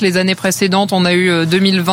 que les années précédentes. On a eu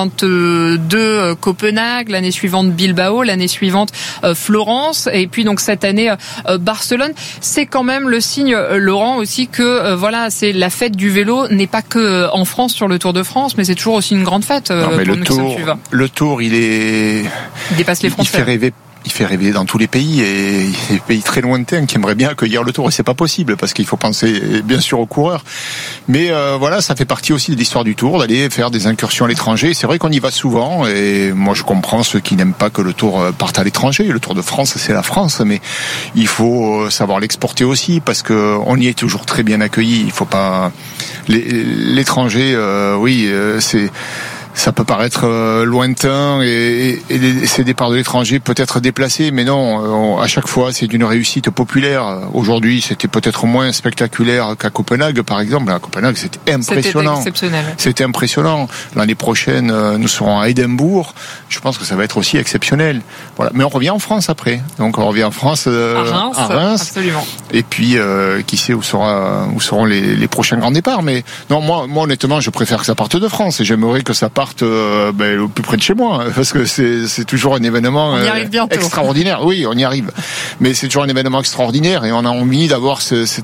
2022 Copenhague, l'année suivante Bilbao, l'année suivante Florence, et puis donc cette année Barcelone. C'est quand même le signe, Laurent, aussi que voilà, c'est la fête du vélo n'est pas que en France sur le Tour de France, mais c'est toujours aussi une grande fête. Non, mais le Tour, il dépasse les frontières. Il fait rêver dans tous les pays, et il y a des pays très lointains qui aimeraient bien accueillir le Tour, et c'est pas possible parce qu'il faut penser bien sûr aux coureurs. Mais voilà, ça fait partie aussi de l'histoire du Tour, d'aller faire des incursions à l'étranger. C'est vrai qu'on y va souvent, et moi je comprends ceux qui n'aiment pas que le Tour parte à l'étranger. Le Tour de France, c'est la France, mais il faut savoir l'exporter aussi, parce que on y est toujours très bien accueilli. Il faut pas l'étranger, c'est ça peut paraître lointain, et ces départs de l'étranger peut être déplacés, mais non, à chaque fois c'est d'une réussite populaire. Aujourd'hui c'était peut-être moins spectaculaire qu'à Copenhague par exemple. À Copenhague c'était impressionnant. C'était exceptionnel. C'était impressionnant. L'année prochaine nous serons à Édimbourg. Je pense que ça va être aussi exceptionnel. Voilà. Mais on revient en France après. Donc on revient en France, à Reims. Absolument. Et puis qui sait où seront les prochains grands départs. Mais non, moi honnêtement je préfère que ça parte de France, et j'aimerais que ça parte au plus près de chez moi, parce que c'est toujours un événement extraordinaire. Oui, on y arrive. Mais c'est toujours un événement extraordinaire, et on a envie d'avoir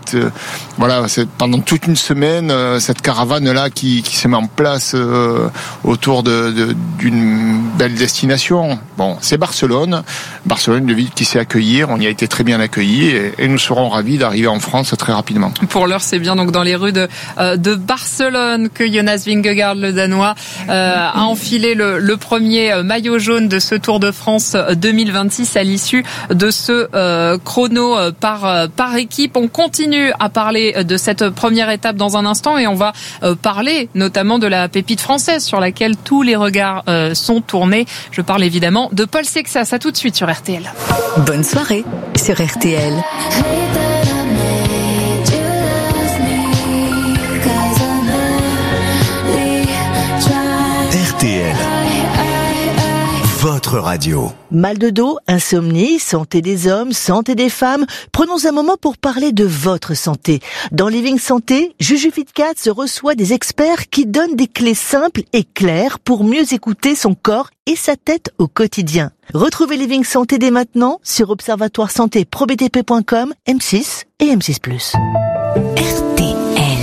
pendant toute une semaine cette caravane là qui se met en place autour d'une belle destination. Bon, c'est Barcelone, une ville qui sait accueillir. On y a été très bien accueillis, et nous serons ravis d'arriver en France très rapidement. Pour l'heure, c'est bien donc dans les rues de Barcelone que Jonas Vingegaard, le Danois, a enfilé le premier maillot jaune de ce Tour de France 2026 à l'issue de ce chrono par équipe. On continue à parler de cette première étape dans un instant, et on va parler notamment de la pépite française sur laquelle tous les regards sont tournés. Je parle évidemment de Paul Sexas. À tout de suite sur RTL. Bonne soirée sur RTL. RTL, votre radio. Mal de dos, insomnie, santé des hommes, santé des femmes. Prenons un moment pour parler de votre santé. Dans Living Santé, Juju Fitcats reçoit des experts qui donnent des clés simples et claires pour mieux écouter son corps et sa tête au quotidien. Retrouvez Living Santé dès maintenant sur observatoire-santé-probtp.com, M6 et M6+. RTL.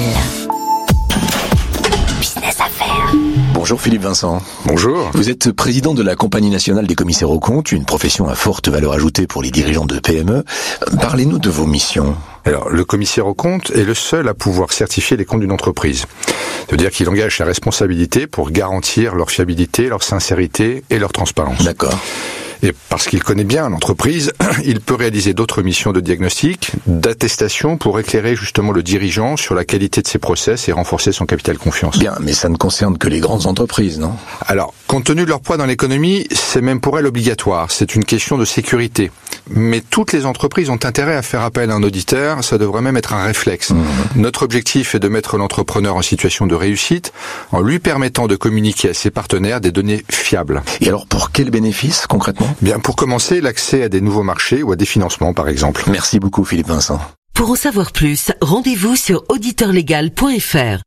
Business Affaires. Bonjour Philippe Vincent. Bonjour. Vous êtes président de la Compagnie nationale des commissaires aux comptes, une profession à forte valeur ajoutée pour les dirigeants de PME. Parlez-nous de vos missions. Alors, le commissaire aux comptes est le seul à pouvoir certifier les comptes d'une entreprise. C'est-à-dire qu'il engage sa responsabilité pour garantir leur fiabilité, leur sincérité et leur transparence. D'accord. Et parce qu'il connaît bien l'entreprise, il peut réaliser d'autres missions de diagnostic, d'attestation pour éclairer justement le dirigeant sur la qualité de ses process et renforcer son capital confiance. Bien, mais ça ne concerne que les grandes entreprises, non ? Alors, compte tenu de leur poids dans l'économie, c'est même pour elles obligatoire. C'est une question de sécurité. Mais toutes les entreprises ont intérêt à faire appel à un auditeur, ça devrait même être un réflexe. Notre objectif est de mettre l'entrepreneur en situation de réussite en lui permettant de communiquer à ses partenaires des données fiables. Et alors, pour quels bénéfices, concrètement ? Bien, pour commencer, l'accès à des nouveaux marchés ou à des financements, par exemple. Merci beaucoup, Philippe Vincent. Pour en savoir plus, rendez-vous sur auditeurlegal.fr.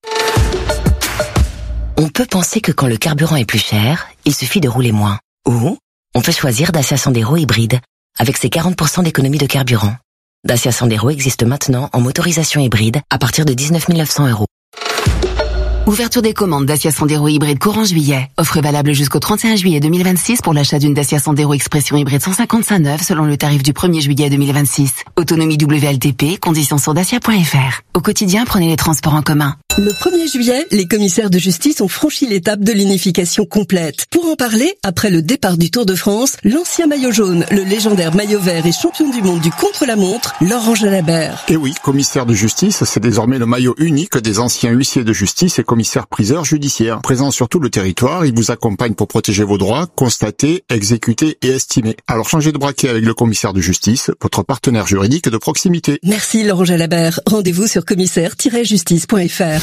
On peut penser que quand le carburant est plus cher, il suffit de rouler moins. Ou on peut choisir Dacia Sandero hybride, avec ses 40% d'économie de carburant. Dacia Sandero existe maintenant en motorisation hybride à partir de 19 900 €. Ouverture des commandes Dacia Sandero hybride courant juillet. Offre valable jusqu'au 31 juillet 2026 pour l'achat d'une Dacia Sandero Expression hybride 155 neuve selon le tarif du 1er juillet 2026. Autonomie WLTP, conditions sur dacia.fr. Au quotidien, prenez les transports en commun. Le 1er juillet, les commissaires de justice ont franchi l'étape de l'unification complète. Pour en parler, après le départ du Tour de France, l'ancien maillot jaune, le légendaire maillot vert et champion du monde du contre-la-montre, Laurent Jalabert. Et oui, commissaire de justice, c'est désormais le maillot unique des anciens huissiers de justice et commissaires-priseurs judiciaires. Présent sur tout le territoire, il vous accompagne pour protéger vos droits, constater, exécuter et estimer. Alors changez de braquet avec le commissaire de justice, votre partenaire juridique de proximité. Merci Laurent Jalabert. Rendez-vous sur commissaire-justice.fr.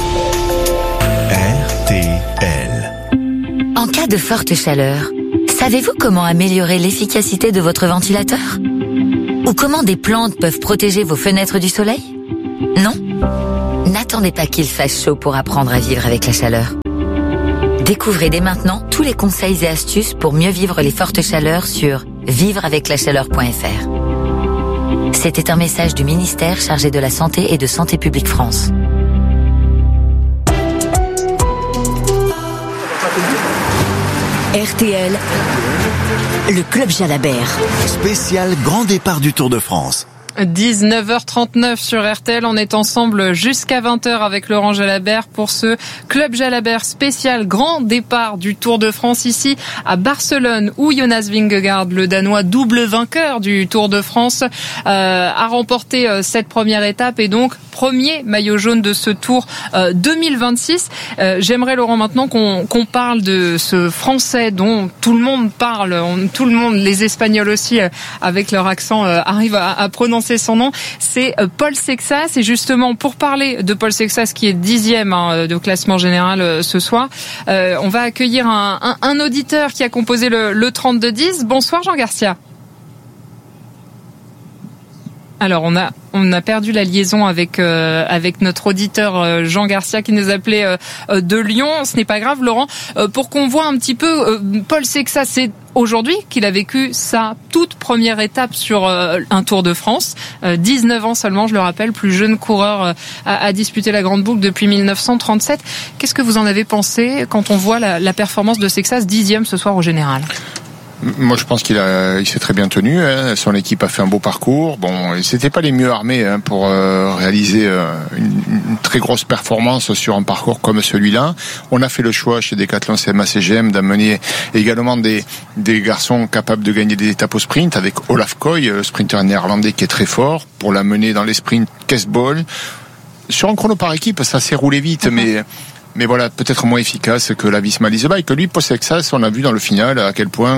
RTL. En cas de forte chaleur, savez-vous comment améliorer l'efficacité de votre ventilateur ? Ou comment des plantes peuvent protéger vos fenêtres du soleil ? Non ? N'attendez pas qu'il fasse chaud pour apprendre à vivre avec la chaleur. Découvrez dès maintenant tous les conseils et astuces pour mieux vivre les fortes chaleurs sur vivreaveclachaleur.fr. C'était un message du ministère chargé de la Santé et de Santé publique France. RTL, le Club Jalabert. Spécial grand départ du Tour de France. 19h39 sur RTL, on est ensemble jusqu'à 20h avec Laurent Jalabert pour ce Club Jalabert spécial grand départ du Tour de France ici à Barcelone où Jonas Vingegaard, le Danois double vainqueur du Tour de France, a remporté cette première étape et donc premier maillot jaune de ce Tour 2026. J'aimerais Laurent maintenant qu'on parle de ce Français dont tout le monde parle, tout le monde, les Espagnols aussi avec leur accent arrivent à prononcer son nom, c'est Paul Sexas. Et justement, pour parler de Paul Sexas qui est 10e de classement général ce soir, on va accueillir un auditeur qui a composé le 32-10. Bonsoir Jean Garcia. Alors on a perdu la liaison avec notre auditeur Jean Garcia qui nous appelait de Lyon. Ce n'est pas grave Laurent. Pour qu'on voit un petit peu Paul Sexas, c'est aujourd'hui qu'il a vécu sa toute première étape sur un Tour de France. 19 ans seulement, je le rappelle, plus jeune coureur à disputer la Grande Boucle depuis 1937. Qu'est-ce que vous en avez pensé quand on voit la performance de Sexas 10e ce soir au général ? Moi, je pense il s'est très bien tenu. Son équipe a fait un beau parcours. Bon, c'était pas les mieux armés pour réaliser une très grosse performance sur un parcours comme celui-là. On a fait le choix chez Decathlon CMA-CGM d'amener également des garçons capables de gagner des étapes au sprint avec Olaf Koy, sprinter néerlandais qui est très fort, pour l'amener dans les sprints Kessbol. Sur un chrono par équipe, ça s'est roulé vite, mais voilà, peut-être moins efficace que la Visma Leasebike. Lui, Paul Sexas, on a vu dans le final à quel point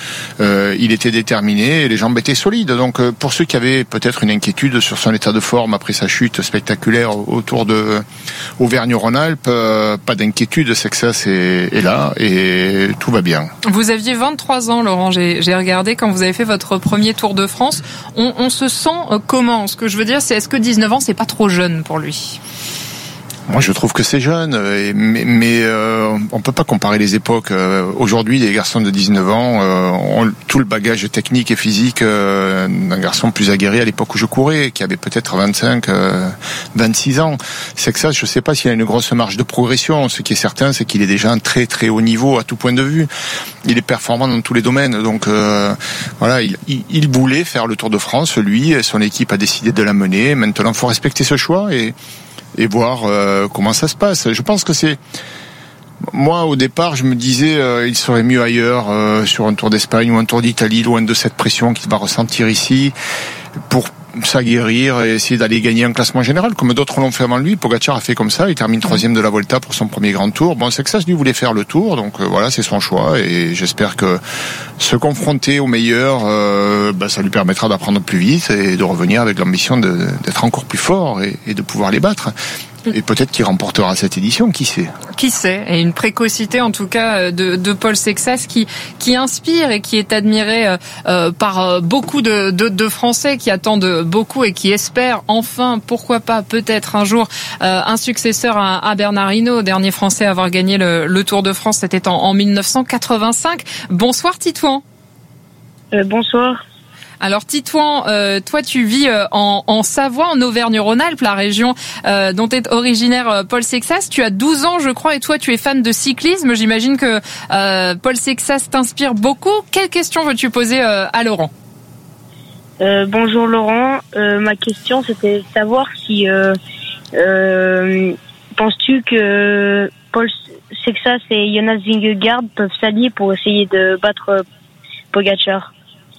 il était déterminé et les jambes étaient solides. Donc pour ceux qui avaient peut-être une inquiétude sur son état de forme après sa chute spectaculaire autour de Auvergne-Rhône-Alpes, pas d'inquiétude, Sexas est là et tout va bien. Vous aviez 23 ans, Laurent, j'ai regardé quand vous avez fait votre premier Tour de France. On se sent comment ? Ce que je veux dire, c'est est-ce que 19 ans, c'est pas trop jeune pour lui ? Moi, je trouve que c'est jeune, mais on peut pas comparer les époques. Aujourd'hui, les garçons de 19 ans ont tout le bagage technique et physique d'un garçon plus aguerri à l'époque où je courais, qui avait peut-être 25, 26 ans. C'est que ça, je sais pas s'il a une grosse marge de progression. Ce qui est certain, c'est qu'il est déjà un très très haut niveau à tout point de vue. Il est performant dans tous les domaines. Donc voilà, il voulait faire le Tour de France, lui, et son équipe a décidé de l'amener. Maintenant, il faut respecter ce choix et voir comment ça se passe. Je pense que c'est... Moi, au départ, je me disais il serait mieux ailleurs, sur un Tour d'Espagne ou un Tour d'Italie, loin de cette pression qu'il va ressentir ici, pour s'aguerrir et essayer d'aller gagner un classement général, comme d'autres l'ont fait avant lui. Pogacar a fait comme ça, il termine 3e de la Volta pour son premier grand tour. Bon, c'est que ça, lui voulait faire le tour, donc voilà, c'est son choix, et j'espère que se confronter au meilleur, ça lui permettra d'apprendre plus vite et de revenir avec l'ambition d'être encore plus fort et de pouvoir les battre. Et peut-être qu'il remportera cette édition, qui sait. Qui sait. Et une précocité en tout cas de Paul Sexas qui inspire et qui est admiré par beaucoup de Français qui attendent beaucoup et qui espèrent enfin, pourquoi pas, peut-être un jour un successeur à Bernard Hinault, dernier Français à avoir gagné le Tour de France, c'était en 1985. Bonsoir Titouan. Bonsoir. Alors Titouan, toi tu vis en Savoie, en Auvergne-Rhône-Alpes, la région dont est originaire Paul Sexas. Tu as 12 ans je crois et toi tu es fan de cyclisme. J'imagine que Paul Sexas t'inspire beaucoup. Quelle question veux-tu poser à Laurent ? Bonjour Laurent, ma question c'était de savoir si penses-tu que Paul Sexas et Jonas Vingegaard peuvent s'allier pour essayer de battre Pogacar ?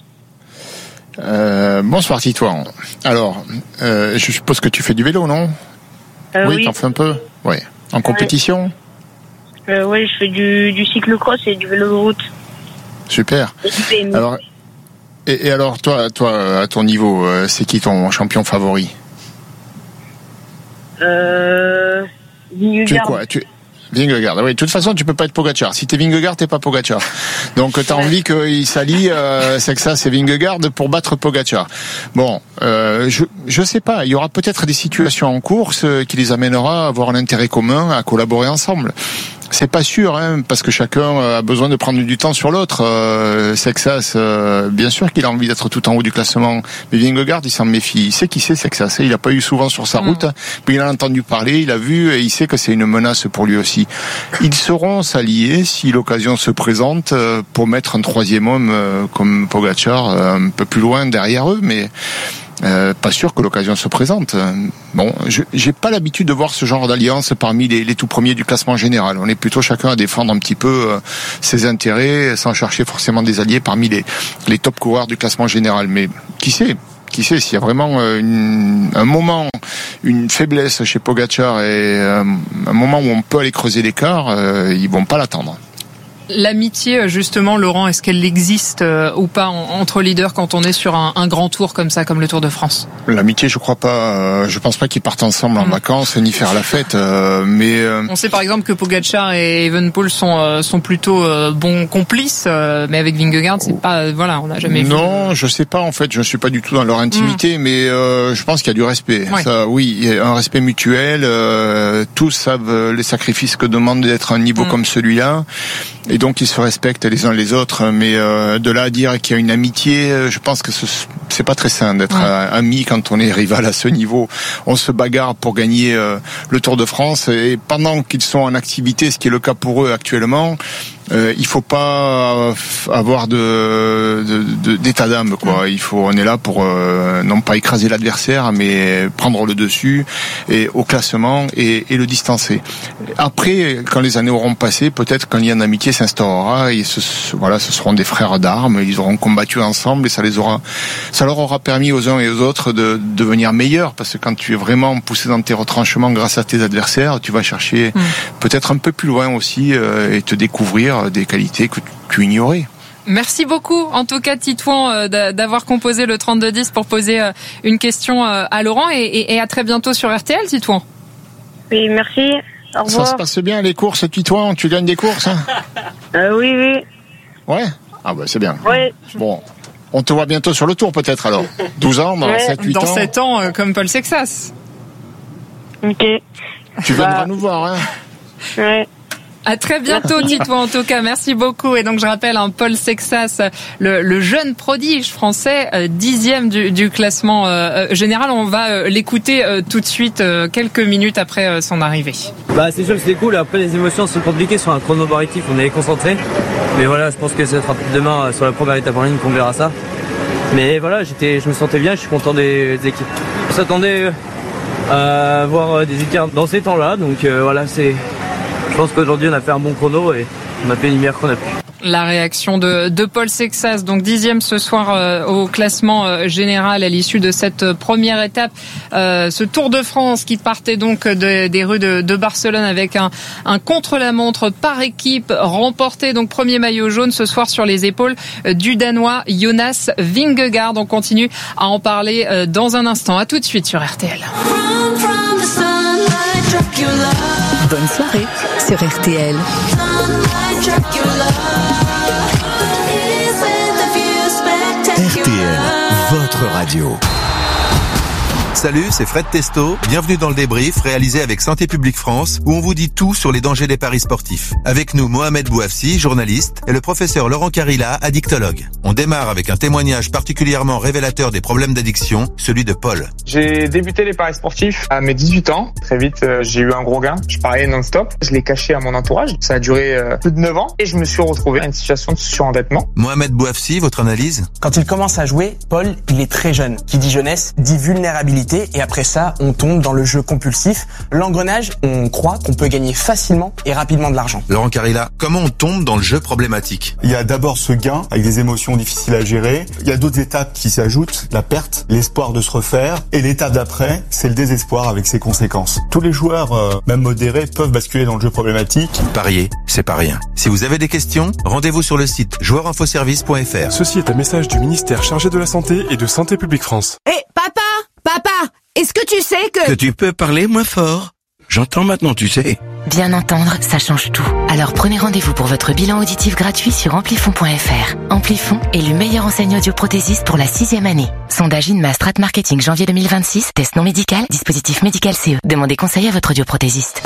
Bonsoir Titouan. Alors, je suppose que tu fais du vélo, non ? Oui, t'en fais un peu ? Oui. En compétition ? Oui, je fais du cyclocross et du vélo de route. Super. Alors, et alors toi, à ton niveau, c'est qui ton champion favori ? Vingegaard. Tu es quoi ? Vingegaard, oui. De toute façon, tu peux pas être Pogacar. Si t'es Vingegaard, t'es pas Pogacar. Donc, t'as envie qu'il s'allie, Sexas et Vingegaard pour battre Pogacar. Bon, je sais pas, il y aura peut-être des situations en course qui les amènera à avoir un intérêt commun, à collaborer ensemble. C'est pas sûr, parce que chacun a besoin de prendre du temps sur l'autre. Sexas, bien sûr qu'il a envie d'être tout en haut du classement, mais Vingegaard, il s'en méfie. Il sait qui c'est Sexas, il a pas eu souvent sur sa route, mais il en a entendu parler, il a vu, et il sait que c'est une menace pour lui aussi. Ils sauront s'allier si l'occasion se présente pour mettre un troisième homme comme Pogačar un peu plus loin derrière eux, mais pas sûr que l'occasion se présente. Bon, j'ai pas l'habitude de voir ce genre d'alliance parmi les tout premiers du classement général. On est plutôt chacun à défendre un petit peu ses intérêts sans chercher forcément des alliés parmi les top coureurs du classement général. Mais qui sait s'il y a vraiment un moment, une faiblesse chez Pogačar et un moment où on peut aller creuser l'écart, ils vont pas l'attendre. L'amitié, justement, Laurent, est-ce qu'elle existe ou pas entre leaders quand on est sur un grand tour comme ça, comme le Tour de France? L'amitié, je crois pas. Je pense pas qu'ils partent ensemble en vacances ni faire la fête. Mais on sait par exemple que Pogačar et Evenepoel sont plutôt bons complices, mais avec Vingegaard, c'est pas. Voilà, on n'a jamais vu. Non, je sais pas. En fait, je suis pas du tout dans leur intimité, mais je pense qu'il y a du respect. Ouais. Ça, oui, il y a un respect mutuel. Tous savent les sacrifices que demande d'être à un niveau comme celui-là. Et donc ils se respectent les uns les autres, mais de là à dire qu'il y a une amitié, je pense que c'est pas très sain d'être amis quand on est rival à ce niveau. On se bagarre pour gagner le Tour de France, et pendant qu'ils sont en activité, ce qui est le cas pour eux actuellement, il faut pas avoir d'état d'âme, quoi. On est là pour non pas écraser l'adversaire, mais prendre le dessus et au classement et le distancer. Après, quand les années auront passé, peut-être qu'un lien d'amitié s'instaurera et ce seront des frères d'armes. Ils auront combattu ensemble et ça leur aura permis aux uns et aux autres de devenir meilleurs, parce que quand tu es vraiment poussé dans tes retranchements grâce à tes adversaires, tu vas chercher peut-être un peu plus loin aussi et te découvrir des qualités que tu ignorais. Merci beaucoup, en tout cas, Titouan, d'avoir composé le 3210 pour poser une question à Laurent, et à très bientôt sur RTL, Titouan. Oui, merci. Au revoir. Ça se passe bien, les courses, Titouan? Tu gagnes des courses, hein? Oui. Ouais? Ah bah c'est bien. Oui. Bon, on te voit bientôt sur le Tour peut-être alors. 12 ans, dans 7-8 ans. Dans 7 ans, comme Paul Sexas. Ok. Tu viendras nous voir, hein? Ouais. À très bientôt, Titouan, en tout cas. Merci beaucoup. Et donc, je rappelle, Paul Sexas, le jeune prodige français, 10e du classement général. On va l'écouter tout de suite, quelques minutes après son arrivée. C'est sûr que c'était cool. Après, les émotions sont compliquées sur un chrono barritif. On est concentré. Mais voilà, je pense que ce sera demain sur la première étape en ligne qu'on verra ça. Mais voilà, je me sentais bien. Je suis content des équipes. On s'attendait à voir des écarts dans ces temps-là. Donc voilà, je pense qu'aujourd'hui on a fait un bon chrono et on a fait une meilleure qu'on a pu. La réaction de Paul Sexas, donc 10e ce soir au classement général à l'issue de cette première étape, ce Tour de France qui partait donc des rues de Barcelone avec un contre-la-montre par équipe remporté, donc premier maillot jaune ce soir sur les épaules du Danois Jonas Vingegaard. On continue à en parler dans un instant. À tout de suite sur RTL. Bonne soirée sur RTL. RTL, votre radio. Salut, c'est Fred Testo. Bienvenue dans le débrief réalisé avec Santé publique France, où on vous dit tout sur les dangers des paris sportifs. Avec nous, Mohamed Bouafsi, journaliste, et le professeur Laurent Carilla, addictologue. On démarre avec un témoignage particulièrement révélateur des problèmes d'addiction, celui de Paul. J'ai débuté les paris sportifs à mes 18 ans. Très vite, j'ai eu un gros gain. Je pariais non-stop. Je l'ai caché à mon entourage. Ça a duré plus de 9 ans. Et je me suis retrouvé dans une situation de surendettement. Mohamed Bouafsi, votre analyse? Quand il commence à jouer, Paul, il est très jeune. Qui dit jeunesse, dit vulnérabilité. Et après ça, on tombe dans le jeu compulsif. L'engrenage, on croit qu'on peut gagner facilement et rapidement de l'argent. Laurent Carilla, comment on tombe dans le jeu problématique? Il y a d'abord ce gain avec des émotions difficiles à gérer. Il y a d'autres étapes qui s'ajoutent. La perte, l'espoir de se refaire. Et l'étape d'après, c'est le désespoir avec ses conséquences. Tous les joueurs, même modérés, peuvent basculer dans le jeu problématique. Parier, c'est pas rien. Si vous avez des questions, rendez-vous sur le site joueurinfoservice.fr. Ceci est un message du ministère chargé de la Santé et de Santé publique France. Papa, est-ce que tu sais que... Que tu peux parler moins fort? J'entends maintenant, tu sais. Bien entendre, ça change tout. Alors prenez rendez-vous pour votre bilan auditif gratuit sur amplifon.fr. Amplifon, élu meilleure enseigne audioprothésiste pour la 6e année. Sondage INMA Strat Marketing janvier 2026, test non médical, dispositif médical CE. Demandez conseil à votre audioprothésiste.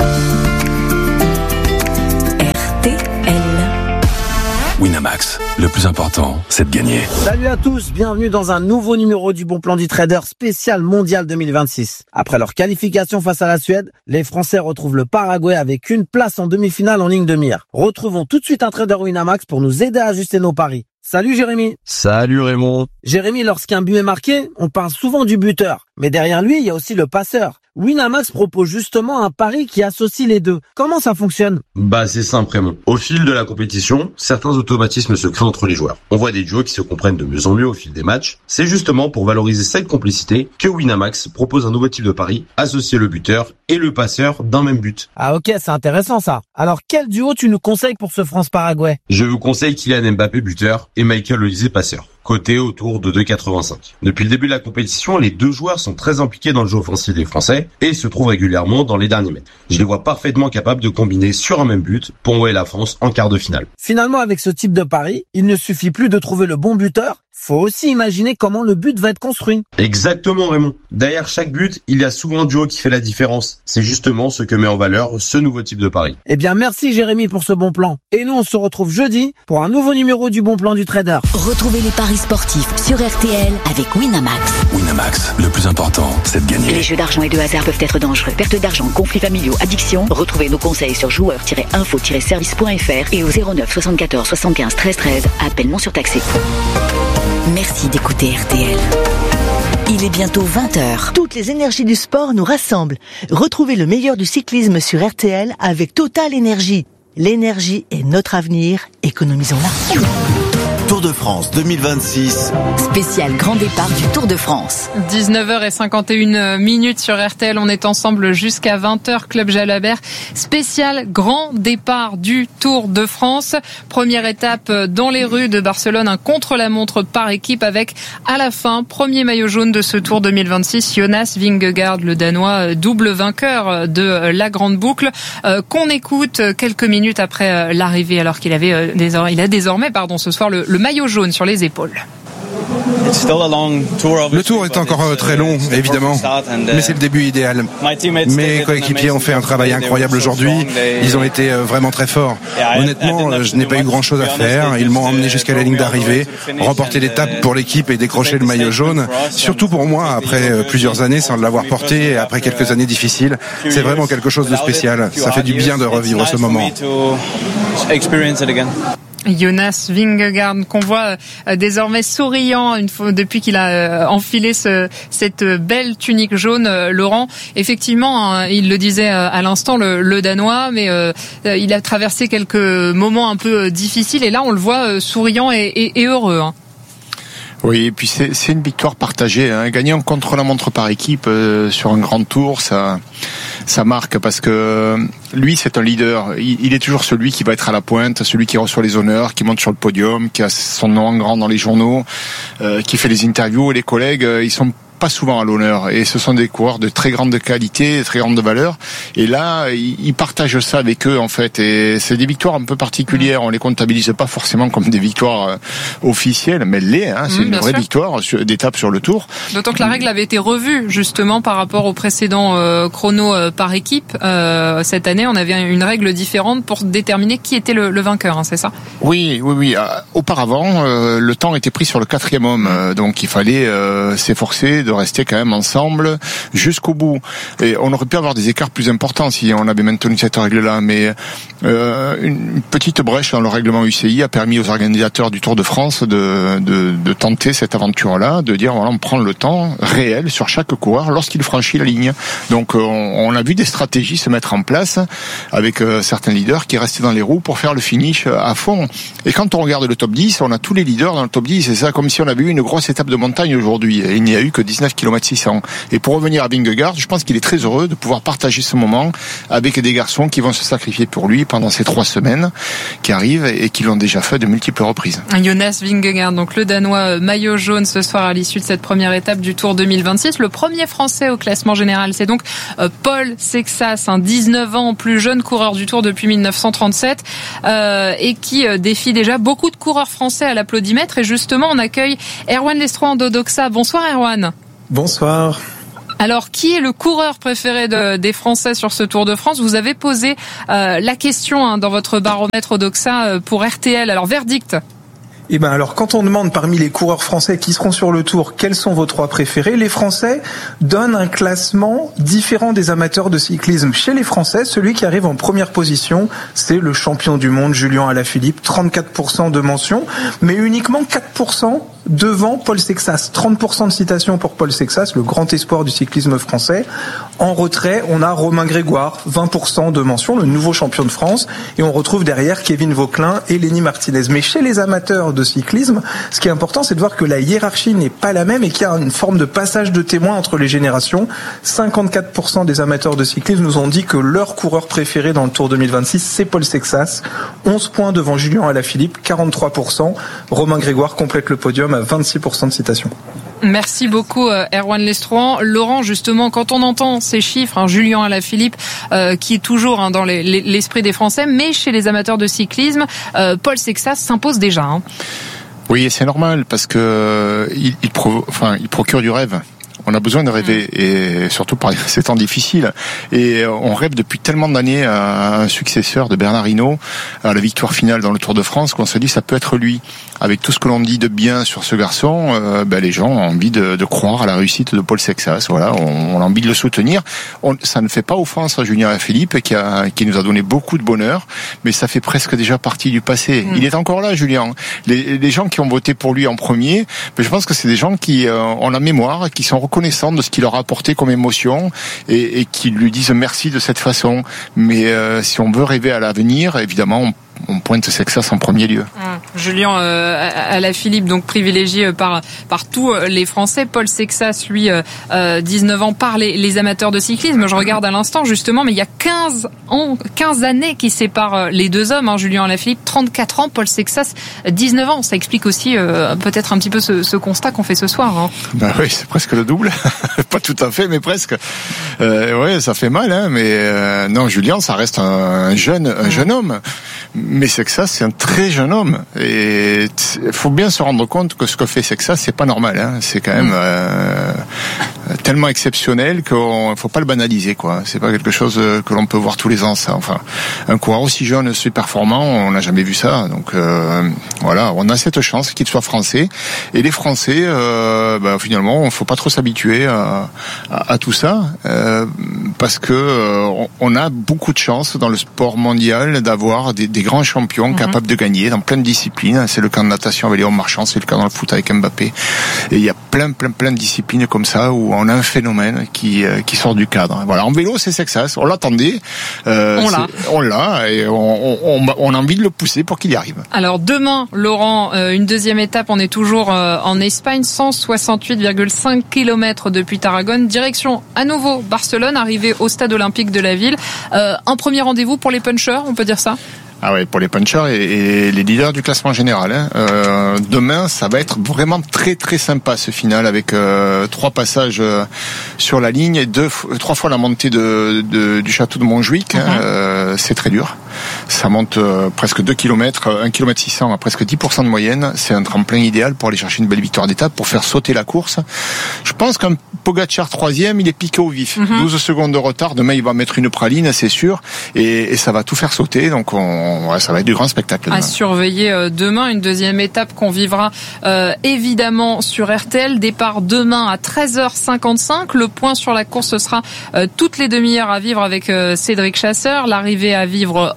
RTL. Winamax, le plus important, c'est de gagner. Salut à tous, bienvenue dans un nouveau numéro du Bon Plan du Trader spécial mondial 2026. Après leur qualification face à la Suède, les Français retrouvent le Paraguay avec une place en demi-finale en ligne de mire. Retrouvons tout de suite un trader Winamax pour nous aider à ajuster nos paris. Salut Jérémy. Salut Raymond. Jérémy, lorsqu'un but est marqué, on parle souvent du buteur. Mais derrière lui, il y a aussi le passeur. Winamax propose justement un pari qui associe les deux. Comment ça fonctionne ? C'est simple Raymond. Au fil de la compétition, certains automatismes se créent entre les joueurs. On voit des duos qui se comprennent de mieux en mieux au fil des matchs. C'est justement pour valoriser cette complicité que Winamax propose un nouveau type de pari, associer le buteur et le passeur d'un même but. Ah ok, c'est intéressant ça. Alors quel duo tu nous conseilles pour ce France-Paraguay ? Je vous conseille Kylian Mbappé buteur et Michael Olise passeur. Coté autour de 2,85. Depuis le début de la compétition, les deux joueurs sont très impliqués dans le jeu offensif des Français et se trouvent régulièrement dans les derniers mètres. Je les vois parfaitement capables de combiner sur un même but pour envoyer la France en quart de finale. Finalement, avec ce type de pari, il ne suffit plus de trouver le bon buteur, faut aussi imaginer comment le but va être construit. Exactement Raymond. Derrière chaque but, il y a souvent un duo qui fait la différence. C'est justement ce que met en valeur ce nouveau type de pari. Eh bien merci Jérémy pour ce bon plan. Et nous on se retrouve jeudi pour un nouveau numéro du Bon Plan du Trader. Retrouvez les paris sportifs sur RTL avec Winamax. Winamax, le plus important, c'est de gagner. Les jeux d'argent et de hasard peuvent être dangereux. Perte d'argent, conflits familiaux, addiction. Retrouvez nos conseils sur joueurs-info-service.fr et au 09 74 75 13 13. Appel non surtaxé. Merci d'écouter RTL. Il est bientôt 20h. Toutes les énergies du sport nous rassemblent. Retrouvez le meilleur du cyclisme sur RTL avec Total Énergie. L'énergie est notre avenir, économisons-la. Tour de France 2026. Spécial grand départ du Tour de France. 19h51 sur RTL. On est ensemble jusqu'à 20h. Club Jalabert. Spécial grand départ du Tour de France. Première étape dans les rues de Barcelone. Un contre-la-montre par équipe avec, à la fin, premier maillot jaune de ce Tour 2026. Jonas Vingegaard, le Danois, double vainqueur de la Grande Boucle. Qu'on écoute quelques minutes après l'arrivée, alors qu'il avait il a désormais, ce soir, le maillot jaune sur les épaules. Le tour est encore très long, évidemment, mais c'est le début idéal. Mes coéquipiers ont fait un travail incroyable aujourd'hui. Ils ont été vraiment très forts. Honnêtement, je n'ai pas eu grand-chose à faire. Ils m'ont emmené jusqu'à la ligne d'arrivée, remporté l'étape pour l'équipe et décroché le maillot jaune. Surtout pour moi, après plusieurs années sans l'avoir porté et après quelques années difficiles, c'est vraiment quelque chose de spécial. Ça fait du bien de revivre ce moment. Jonas Vingegaard qu'on voit désormais souriant depuis qu'il a enfilé cette belle tunique jaune. Laurent, effectivement, il le disait à l'instant, le Danois, mais il a traversé quelques moments un peu difficiles et là on le voit souriant et heureux. Oui, et puis c'est une victoire partagée. Gagner en contre-la-montre par équipe sur un grand tour, ça marque parce que lui, c'est un leader. Il est toujours celui qui va être à la pointe, celui qui reçoit les honneurs, qui monte sur le podium, qui a son nom en grand dans les journaux, qui fait les interviews. Et les collègues, ils sont pas souvent à l'honneur et ce sont des coureurs de très grande qualité, de très grande valeur et là ils partagent ça avec eux en fait et c'est des victoires un peu particulières, on les comptabilise pas forcément comme des victoires officielles mais c'est une vraie victoire d'étape sur le Tour. D'autant que la règle avait été revue justement par rapport au précédent chrono par équipe. Cette année on avait une règle différente pour déterminer qui était le vainqueur, c'est ça? Oui. Auparavant le temps était pris sur le 4e homme donc il fallait s'efforcer de rester quand même ensemble jusqu'au bout. Et on aurait pu avoir des écarts plus importants si on avait maintenu cette règle-là, mais une petite brèche dans le règlement UCI a permis aux organisateurs du Tour de France de tenter cette aventure-là, de dire voilà, on prend le temps réel sur chaque coureur lorsqu'il franchit la ligne. Donc on a vu des stratégies se mettre en place avec certains leaders qui restaient dans les roues pour faire le finish à fond. Et quand on regarde le top 10, on a tous les leaders dans le top 10, c'est ça comme si on avait eu une grosse étape de montagne aujourd'hui. Et il n'y a eu que 19 19 km 600. Et pour revenir à Vingegaard, je pense qu'il est très heureux de pouvoir partager ce moment avec des garçons qui vont se sacrifier pour lui pendant ces 3 semaines qui arrivent et qui l'ont déjà fait de multiples reprises. Jonas Vingegaard, donc le Danois, maillot jaune ce soir à l'issue de cette première étape du Tour 2026. Le premier Français au classement général, c'est donc Paul Sexas, 19 ans, plus jeune coureur du Tour depuis 1937 et qui défie déjà beaucoup de coureurs français à l'applaudimètre. Et justement, on accueille Erwan Lestroux d'Odoxa. Bonsoir Erwan. Bonsoir. Alors, qui est le coureur préféré des Français sur ce Tour de France ? Vous avez posé la question dans votre baromètre Odoxa pour RTL. Alors, verdict ? Eh ben alors, quand on demande parmi les coureurs français qui seront sur le Tour, quels sont vos 3 préférés, les Français donnent un classement différent des amateurs de cyclisme. Chez les Français, celui qui arrive en première position, c'est le champion du monde, Julian Alaphilippe, 34% de mentions, mais uniquement 4% devant Paul Sexas. 30% de citations pour Paul Sexas, le grand espoir du cyclisme français. En retrait, on a Romain Grégoire, 20% de mentions, le nouveau champion de France, et on retrouve derrière Kevin Vauquelin et Lenny Martinez. Mais chez les amateurs de cyclisme, ce qui est important, c'est de voir que la hiérarchie n'est pas la même et qu'il y a une forme de passage de témoin entre les générations. 54% des amateurs de cyclisme nous ont dit que leur coureur préféré dans le Tour 2026, c'est Paul Sexas. 11 points devant Julian Alaphilippe, 43%. Romain Grégoire complète le podium à 26% de citations. Merci beaucoup Erwan Lestroux. Laurent, justement, quand on entend ces chiffres, Julian Alaphilippe qui est toujours dans l'esprit des Français, mais chez les amateurs de cyclisme, Paul Sexas s'impose déjà. Oui, c'est normal parce que il procure du rêve. On a besoin de rêver, et surtout par ces temps difficiles. Et on rêve depuis tellement d'années à un successeur de Bernard Hinault, à la victoire finale dans le Tour de France, qu'on se dit ça peut être lui. Avec tout ce que l'on dit de bien sur ce garçon, les gens ont envie de croire à la réussite de Paul Sexas. Voilà, on a envie de le soutenir. Ça ne fait pas offense à Julien Alaphilippe qui nous a donné beaucoup de bonheur, mais ça fait presque déjà partie du passé. Il est encore là, Julien. Les gens qui ont voté pour lui en premier, je pense que c'est des gens qui ont la mémoire, qui sont reconnaissants de ce qu'il leur a apporté comme émotion et qui lui disent merci de cette façon. Mais si on veut rêver à l'avenir, évidemment, on pointe Sexas en premier lieu. Julien Alaphilippe, donc privilégié par tous les Français. Paul Sexas, lui, 19 ans, par les amateurs de cyclisme. Je regarde à l'instant, justement, mais il y a 15 années qui séparent les deux hommes. Julien Alaphilippe, 34 ans, Paul Sexas, 19 ans. Ça explique aussi peut-être un petit peu ce constat qu'on fait ce soir. Oui, c'est presque le double. Pas tout à fait, mais presque. Ouais, ça fait mal, mais non, Julien, ça reste un jeune homme. Mais Sexas, c'est un très jeune homme. Et il faut bien se rendre compte que ce que fait Sexas, c'est pas normal. C'est quand même tellement exceptionnel qu'il faut pas le banaliser, quoi. C'est pas quelque chose que l'on peut voir tous les ans, ça. Enfin, un coureur aussi jeune, aussi performant, on n'a jamais vu ça. Donc voilà, on a cette chance qu'il soit français. Et les Français, finalement, il faut pas trop s'habituer à tout ça, parce que on a beaucoup de chance dans le sport mondial d'avoir des grands champions capables de gagner dans plein de disciplines. C'est le cas de natation avec Léon Marchand, c'est le cas dans le foot avec Mbappé. Et il y a plein de disciplines comme ça où on a un phénomène qui sort du cadre. Voilà, en vélo, c'est Sexas. On l'attendait. On l'a et on a envie de le pousser pour qu'il y arrive. Alors demain, Laurent, une deuxième étape. On est toujours en Espagne, 168,5 km depuis Tarragone. Direction à nouveau Barcelone, arrivée au stade olympique de la ville. Un premier rendez-vous pour les punchers, on peut dire ça ? Ah ouais, pour les punchers et les leaders du classement général. Demain, ça va être vraiment très très sympa ce final avec 3 passages sur la ligne et 3 fois la montée du château de Montjuic. C'est très dur. Ça monte presque 2 km, 1 km 600 à presque 10% de moyenne. C'est un tremplin idéal pour aller chercher une belle victoire d'étape, pour faire sauter la course. Je pense qu'un Pogacar 3e, il est piqué au vif. 12 secondes de retard. Demain, il va mettre une praline, c'est sûr. Et ça va tout faire sauter. Donc ça va être du grand spectacle demain. À surveiller demain, une deuxième étape qu'on vivra évidemment sur RTL. Départ demain à 13h55. Le point sur la course, ce sera toutes les demi-heures à vivre avec Cédric Chasseur. L'arrivée à vivre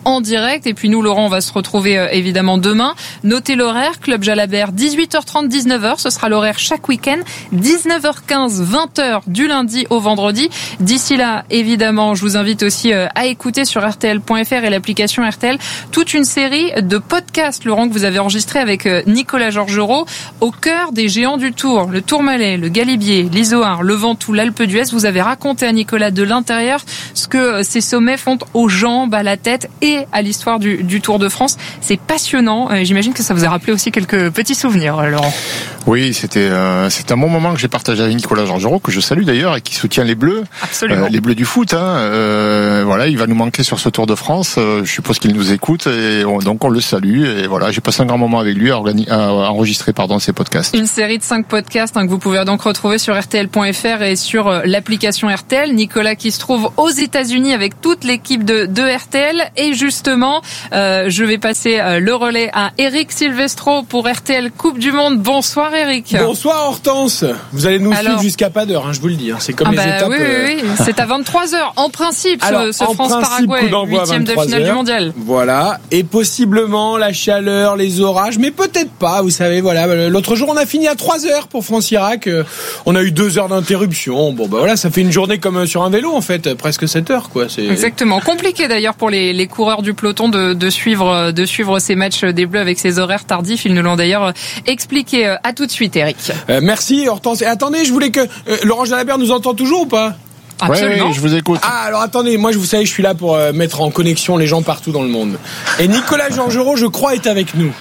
en direct. Et puis nous, Laurent, on va se retrouver évidemment demain. Notez l'horaire, Club Jalabert, 18h30, 19h. Ce sera l'horaire chaque week-end. 19h15, 20h du lundi au vendredi. D'ici là, évidemment, je vous invite aussi à écouter sur RTL.fr et l'application RTL toute une série de podcasts, Laurent, que vous avez enregistré avec Nicolas Georgerot, au cœur des géants du Tour. Le Tourmalet, le Galibier, l'Izoard, le Ventoux, l'Alpe d'Huez. Vous avez raconté à Nicolas de l'intérieur ce que ces sommets font aux jambes, à la tête et à l'histoire du Tour de France. C'est passionnant. J'imagine que ça vous a rappelé aussi quelques petits souvenirs, Laurent. Oui, c'est un bon moment que j'ai partagé avec Nicolas Georgerot, que je salue d'ailleurs et qui soutient les Bleus. Absolument. Les Bleus du foot. Voilà, il va nous manquer sur ce Tour de France. Je suppose qu'il nous écoute et donc on le salue. Et voilà, j'ai passé un grand moment avec lui à enregistrer ces podcasts. Une série de 5 podcasts que vous pouvez donc retrouver sur RTL.fr et sur l'application RTL. Nicolas qui se trouve aux États-Unis avec toute l'équipe de RTL. Et justement, je vais passer le relais à Eric Silvestro pour RTL Coupe du Monde. Bonsoir Eric. Bonsoir Hortense. Vous allez nous suivre jusqu'à pas d'heure, je vous le dis. C'est comme les étapes. Oui. C'est à 23h en principe. Ce France-Paraguay, 8e de finale du mondial. Voilà. Et possiblement la chaleur, les orages, mais peut-être pas. Vous savez, voilà. L'autre jour, on a fini à 3h pour France-Irak. On a eu 2 heures d'interruption. Bon, voilà, ça fait une journée comme sur un vélo, en fait. Presque 7 heures, quoi. C'est... Exactement. Compliqué d'ailleurs pour les coureurs du peloton de suivre ces matchs des Bleus avec ces horaires tardifs. Ils nous l'ont d'ailleurs expliqué. À tout de suite, Eric. Merci, Hortense. Et attendez, je voulais que Laurent Jalabert nous entend toujours ou pas? Absolument. Oui, je vous écoute. Alors attendez, moi vous savez, je suis là pour mettre en connexion les gens partout dans le monde. Et Nicolas Georgerot, je crois, est avec nous.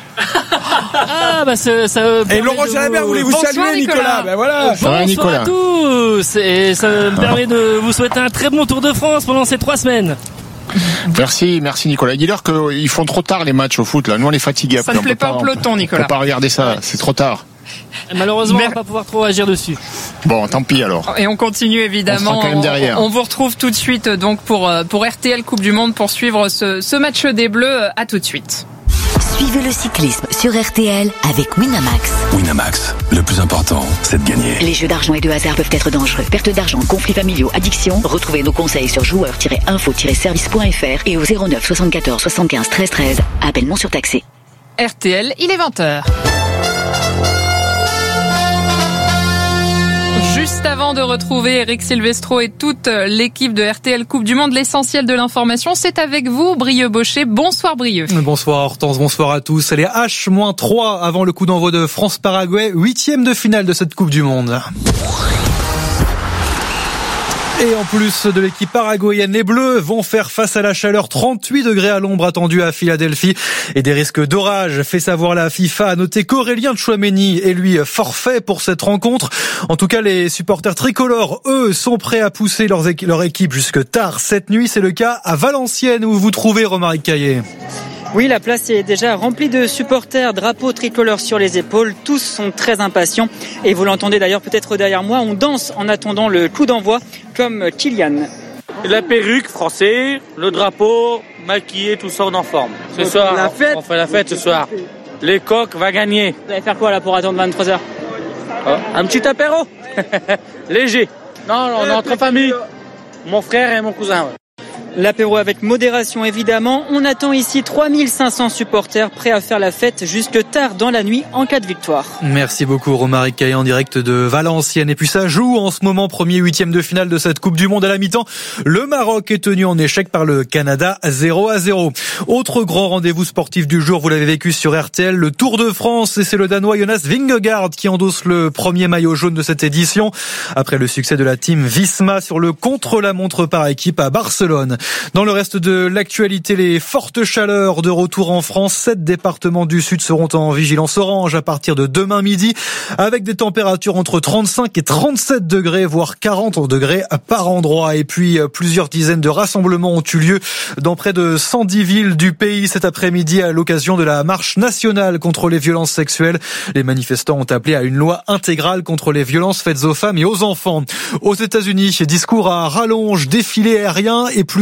Ça et Laurent Jalabert voulait vous saluer, Nicolas. Voilà. Bonsoir Nicolas. À tous. Et ça me permet de vous souhaiter un très bon Tour de France pendant ces 3 semaines. Merci Nicolas. Dis-leur qu'ils font trop tard les matchs au foot là. Nous on est fatigués. Ça ne plaît pas au peloton, Nicolas. On peut pas regarder ça, c'est trop tard. Malheureusement, on va pas pouvoir trop agir dessus. Bon, tant pis alors. Et on continue évidemment. On sera quand même derrière. On vous retrouve tout de suite donc pour RTL Coupe du Monde pour suivre ce match des Bleus. À tout de suite. Suivez le cyclisme sur RTL avec Winamax. Winamax, le plus important, c'est de gagner. Les jeux d'argent et de hasard peuvent être dangereux. Perte d'argent, conflits familiaux, addiction. Retrouvez nos conseils sur joueurs-info-service.fr et au 09 74 75 13 13. Appel non surtaxé. RTL, il est 20h. Juste avant de retrouver Eric Silvestro et toute l'équipe de RTL Coupe du Monde, l'essentiel de l'information, c'est avec vous, Brieux Baucher. Bonsoir Brieux. Bonsoir Hortense, bonsoir à tous. Elle est H-3 avant le coup d'envoi de France-Paraguay, 8e de finale de cette Coupe du Monde. Et en plus de l'équipe paraguayenne, les Bleus vont faire face à la chaleur. 38 degrés à l'ombre attendue à Philadelphie et des risques d'orage, fait savoir la FIFA. À noter qu'Aurélien Tchouaméni est lui forfait pour cette rencontre. En tout cas, les supporters tricolores, eux, sont prêts à pousser leur équipe jusque tard cette nuit. C'est le cas à Valenciennes où vous vous trouvez, Romaric Caillé. Oui, la place est déjà remplie de supporters, drapeaux tricolores sur les épaules. Tous sont très impatients. Et vous l'entendez d'ailleurs peut-être derrière moi, on danse en attendant le coup d'envoi, comme Kylian. La perruque, français, le drapeau, maquillé, tout ça en forme. Ce soir, on fait la fête ce soir. Les coqs va gagner. Vous allez faire quoi là pour attendre 23h? Un petit apéro. Léger. Non, on est entre famille. Mon frère et mon cousin. Ouais. L'apéro avec modération évidemment. On attend ici 3500 supporters prêts à faire la fête jusque tard dans la nuit en cas de victoire. Merci beaucoup Romaric Caillé en direct de Valenciennes. Et puis ça joue en ce moment, premier 8e de finale de cette Coupe du Monde à la mi-temps. Le Maroc est tenu en échec par le Canada 0-0. Autre grand rendez-vous sportif du jour, vous l'avez vécu sur RTL, le Tour de France. Et c'est le Danois Jonas Vingegaard qui endosse le premier maillot jaune de cette édition. Après le succès de la team Visma sur le contre-la-montre par équipe à Barcelone. Dans le reste de l'actualité, les fortes chaleurs de retour en France. 7 départements du Sud seront en vigilance orange à partir de demain midi, avec des températures entre 35 et 37 degrés, voire 40 degrés par endroit. Et puis, plusieurs dizaines de rassemblements ont eu lieu dans près de 110 villes du pays cet après-midi à l'occasion de la marche nationale contre les violences sexuelles. Les manifestants ont appelé à une loi intégrale contre les violences faites aux femmes et aux enfants. Aux États-Unis, discours à rallonge, défilé aérien et plus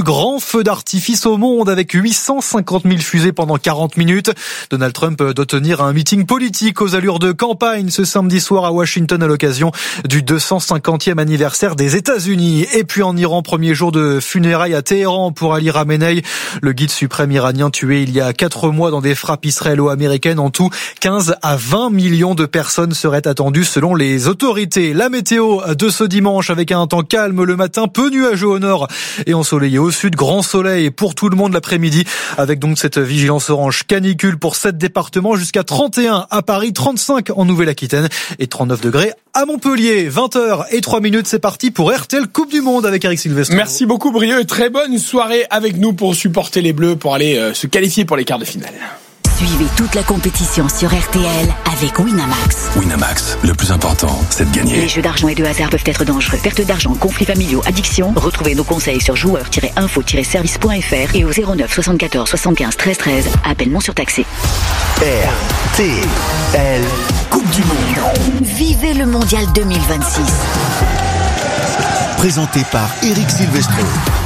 grands feux d'artifice au monde avec 850 000 fusées pendant 40 minutes. Donald Trump doit tenir un meeting politique aux allures de campagne ce samedi soir à Washington à l'occasion du 250e anniversaire des États-Unis. Et puis en Iran, premier jour de funérailles à Téhéran pour Ali Khamenei, le guide suprême iranien tué il y a 4 mois dans des frappes israélo-américaines. En tout, 15 à 20 millions de personnes seraient attendues selon les autorités. La météo de ce dimanche avec un temps calme le matin, peu nuageux au nord et ensoleillé au sud, grand soleil pour tout le monde l'après-midi avec donc cette vigilance orange canicule pour 7 départements jusqu'à 31 à Paris, 35 en Nouvelle-Aquitaine et 39 degrés à Montpellier. 20h03, c'est parti pour RTL Coupe du Monde avec Eric Silvestro. Merci beaucoup Brieux et très bonne soirée avec nous pour supporter les Bleus pour aller se qualifier pour les quarts de finale. Suivez toute la compétition sur RTL avec Winamax. Winamax, le plus important, c'est de gagner. Les jeux d'argent et de hasard peuvent être dangereux. Perte d'argent, conflits familiaux, addiction. Retrouvez nos conseils sur joueurs-info-service.fr et au 09 74 75 13 13. Appel non surtaxé. RTL Coupe du Monde. Vivez le Mondial 2026. Présenté par Eric Silvestro.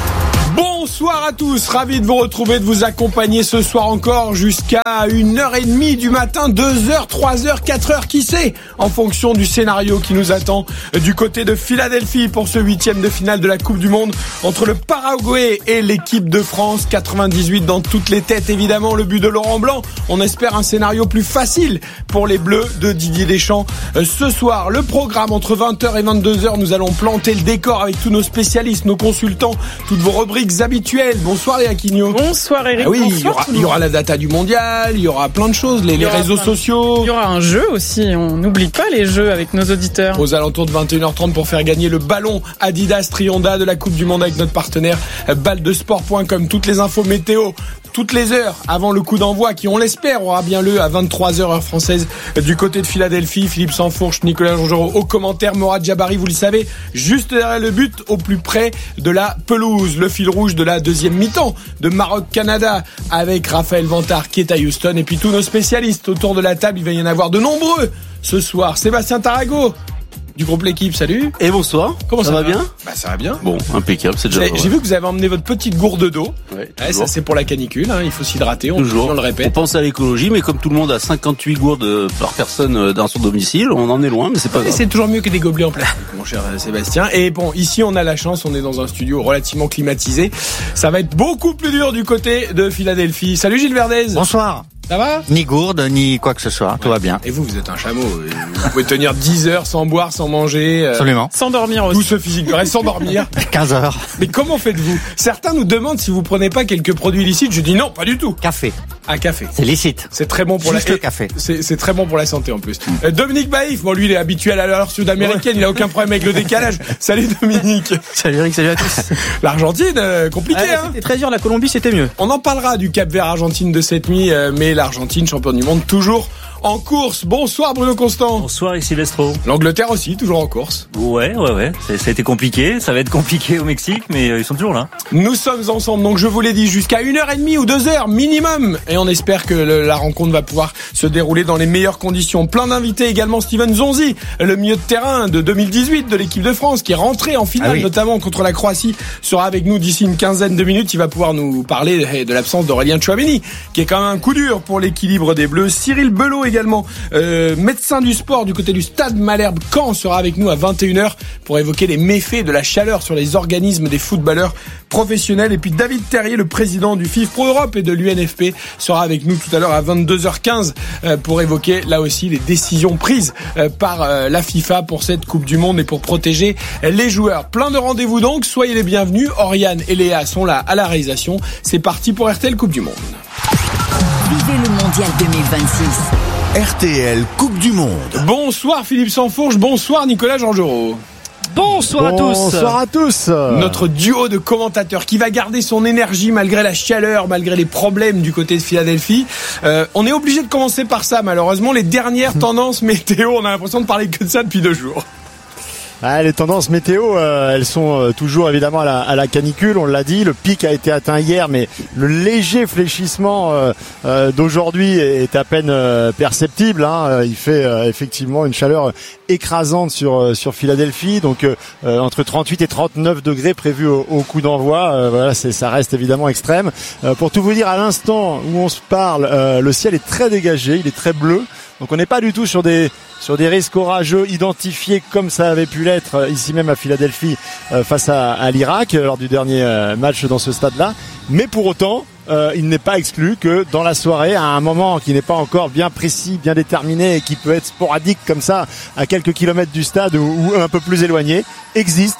Bonsoir à tous, ravi de vous retrouver, de vous accompagner ce soir encore jusqu'à 1h30 du matin, 2h, 3h, 4h, qui sait, en fonction du scénario qui nous attend du côté de Philadelphie pour ce 8e de finale de la Coupe du Monde entre le Paraguay et l'équipe de France. 98 dans toutes les têtes, évidemment, le but de Laurent Blanc. On espère un scénario plus facile pour les Bleus de Didier Deschamps. Ce soir, le programme entre 20h et 22h, nous allons planter le décor avec tous nos spécialistes, nos consultants, toutes vos rubriques habituelles. Bonsoir Léa Quigno. Bonsoir Eric. Ah oui, bonsoir, il y aura la data du mondial, il y aura plein de choses, les réseaux sociaux. Il y aura un jeu aussi, on n'oublie pas les jeux avec nos auditeurs. Aux alentours de 21h30 pour faire gagner le ballon Adidas Trionda de la Coupe du Monde avec notre partenaire baldesport.com. Toutes les infos météo, toutes les heures avant le coup d'envoi qui, on l'espère, aura bien lieu à 23h heure française du côté de Philadelphie. Philippe Sansfourche, Nicolas Georgerot au commentaire, Morad Jabari, vous le savez, juste derrière le but, au plus près de la pelouse. Le fil rouge de la deuxième mi-temps de Maroc-Canada avec Raphaël Vantard qui est à Houston et puis tous nos spécialistes autour de la table. Il va y en avoir de nombreux ce soir. Sébastien Tarago du groupe L'équipe, salut. Et bonsoir. Comment ça va bien? Bah ça va bien. Bon, impeccable, c'est déjà. J'ai vu que vous avez emmené votre petite gourde d'eau. Ouais, ça c'est pour la canicule, hein, il faut s'hydrater, toujours. On le répète. On pense à l'écologie, mais comme tout le monde a 58 gourdes par personne dans son domicile, on en est loin, mais c'est pas grave. C'est toujours mieux que des gobelets en plastique, mon cher Sébastien. Et bon, ici on a la chance, on est dans un studio relativement climatisé. Ça va être beaucoup plus dur du côté de Philadelphie. Salut Gilles Verdez. Bonsoir. Ça va? Ni gourde, ni quoi que ce soit, tout va bien. Et vous êtes un chameau. Vous pouvez tenir 10 heures sans boire, sans manger. Absolument. Sans dormir aussi. Tout ce physique, sans dormir. 15 heures. Mais comment faites-vous? Certains nous demandent si vous prenez pas quelques produits illicites. Je dis non, pas du tout. Café. Un café. C'est licite. C'est très bon pour Juste le café. C'est très bon pour la santé en plus. Dominique Baïf, bon lui il est habitué à l'heure sud-américaine, il a aucun problème avec le décalage. Salut Dominique. Salut Eric, salut à tous. L'Argentine, compliqué hein. C'était très dur, la Colombie c'était mieux. On en parlera du Cap Vert Argentine de cette nuit, mais l'Argentine, championne du monde, toujours en course. Bonsoir Bruno Constant. Bonsoir Eric Silvestro. L'Angleterre aussi, toujours en course. Ouais. Ça a été compliqué. Ça va être compliqué au Mexique, mais ils sont toujours là. Nous sommes ensemble, donc je vous l'ai dit, jusqu'à 1h30 ou 2h minimum. Et on espère que la rencontre va pouvoir se dérouler dans les meilleures conditions. Plein d'invités également. Steven Zonzi, le milieu de terrain de 2018 de l'équipe de France, qui est rentré en finale, notamment contre la Croatie, sera avec nous d'ici une quinzaine de minutes. Il va pouvoir nous parler de l'absence d'Aurélien Tchouaméni, qui est quand même un coup dur pour l'équilibre des Bleus. Cyril Belot également, médecin du sport du côté du Stade Malherbe Caen, sera avec nous à 21h pour évoquer les méfaits de la chaleur sur les organismes des footballeurs professionnels. Et puis David Terrier, le président du FIF Pro Europe et de l'UNFP, sera avec nous tout à l'heure à 22h15 pour évoquer là aussi les décisions prises par la FIFA pour cette Coupe du Monde et pour protéger les joueurs. Plein de rendez-vous donc, soyez les bienvenus. Oriane et Léa sont là à la réalisation. C'est parti pour RTL Coupe du Monde. Vivez le Mondial 2026. RTL Coupe du Monde. Bonsoir Philippe Sansfourche, bonsoir Nicolas Georgerot. Bonsoir à tous. Bonsoir à tous. Notre duo de commentateurs qui va garder son énergie malgré la chaleur, malgré les problèmes du côté de Philadelphie. On est obligé de commencer par ça, malheureusement. Les dernières tendances météo, on a l'impression de parler que de ça depuis 2 jours. Les tendances météo, elles sont toujours évidemment à la canicule, on l'a dit. Le pic a été atteint hier, mais le léger fléchissement d'aujourd'hui est à peine perceptible. Il fait effectivement une chaleur écrasante sur Philadelphie, donc entre 38 et 39 degrés prévus au coup d'envoi. Voilà, ça reste évidemment extrême. Pour tout vous dire, à l'instant où on se parle, le ciel est très dégagé, il est très bleu. Donc on n'est pas du tout sur des risques orageux identifiés comme ça avait pu l'être ici même à Philadelphie face à l'Irak lors du dernier match dans ce stade-là. Mais pour autant, il n'est pas exclu que dans la soirée, à un moment qui n'est pas encore bien précis, bien déterminé et qui peut être sporadique comme ça à quelques kilomètres du stade ou un peu plus éloigné, existe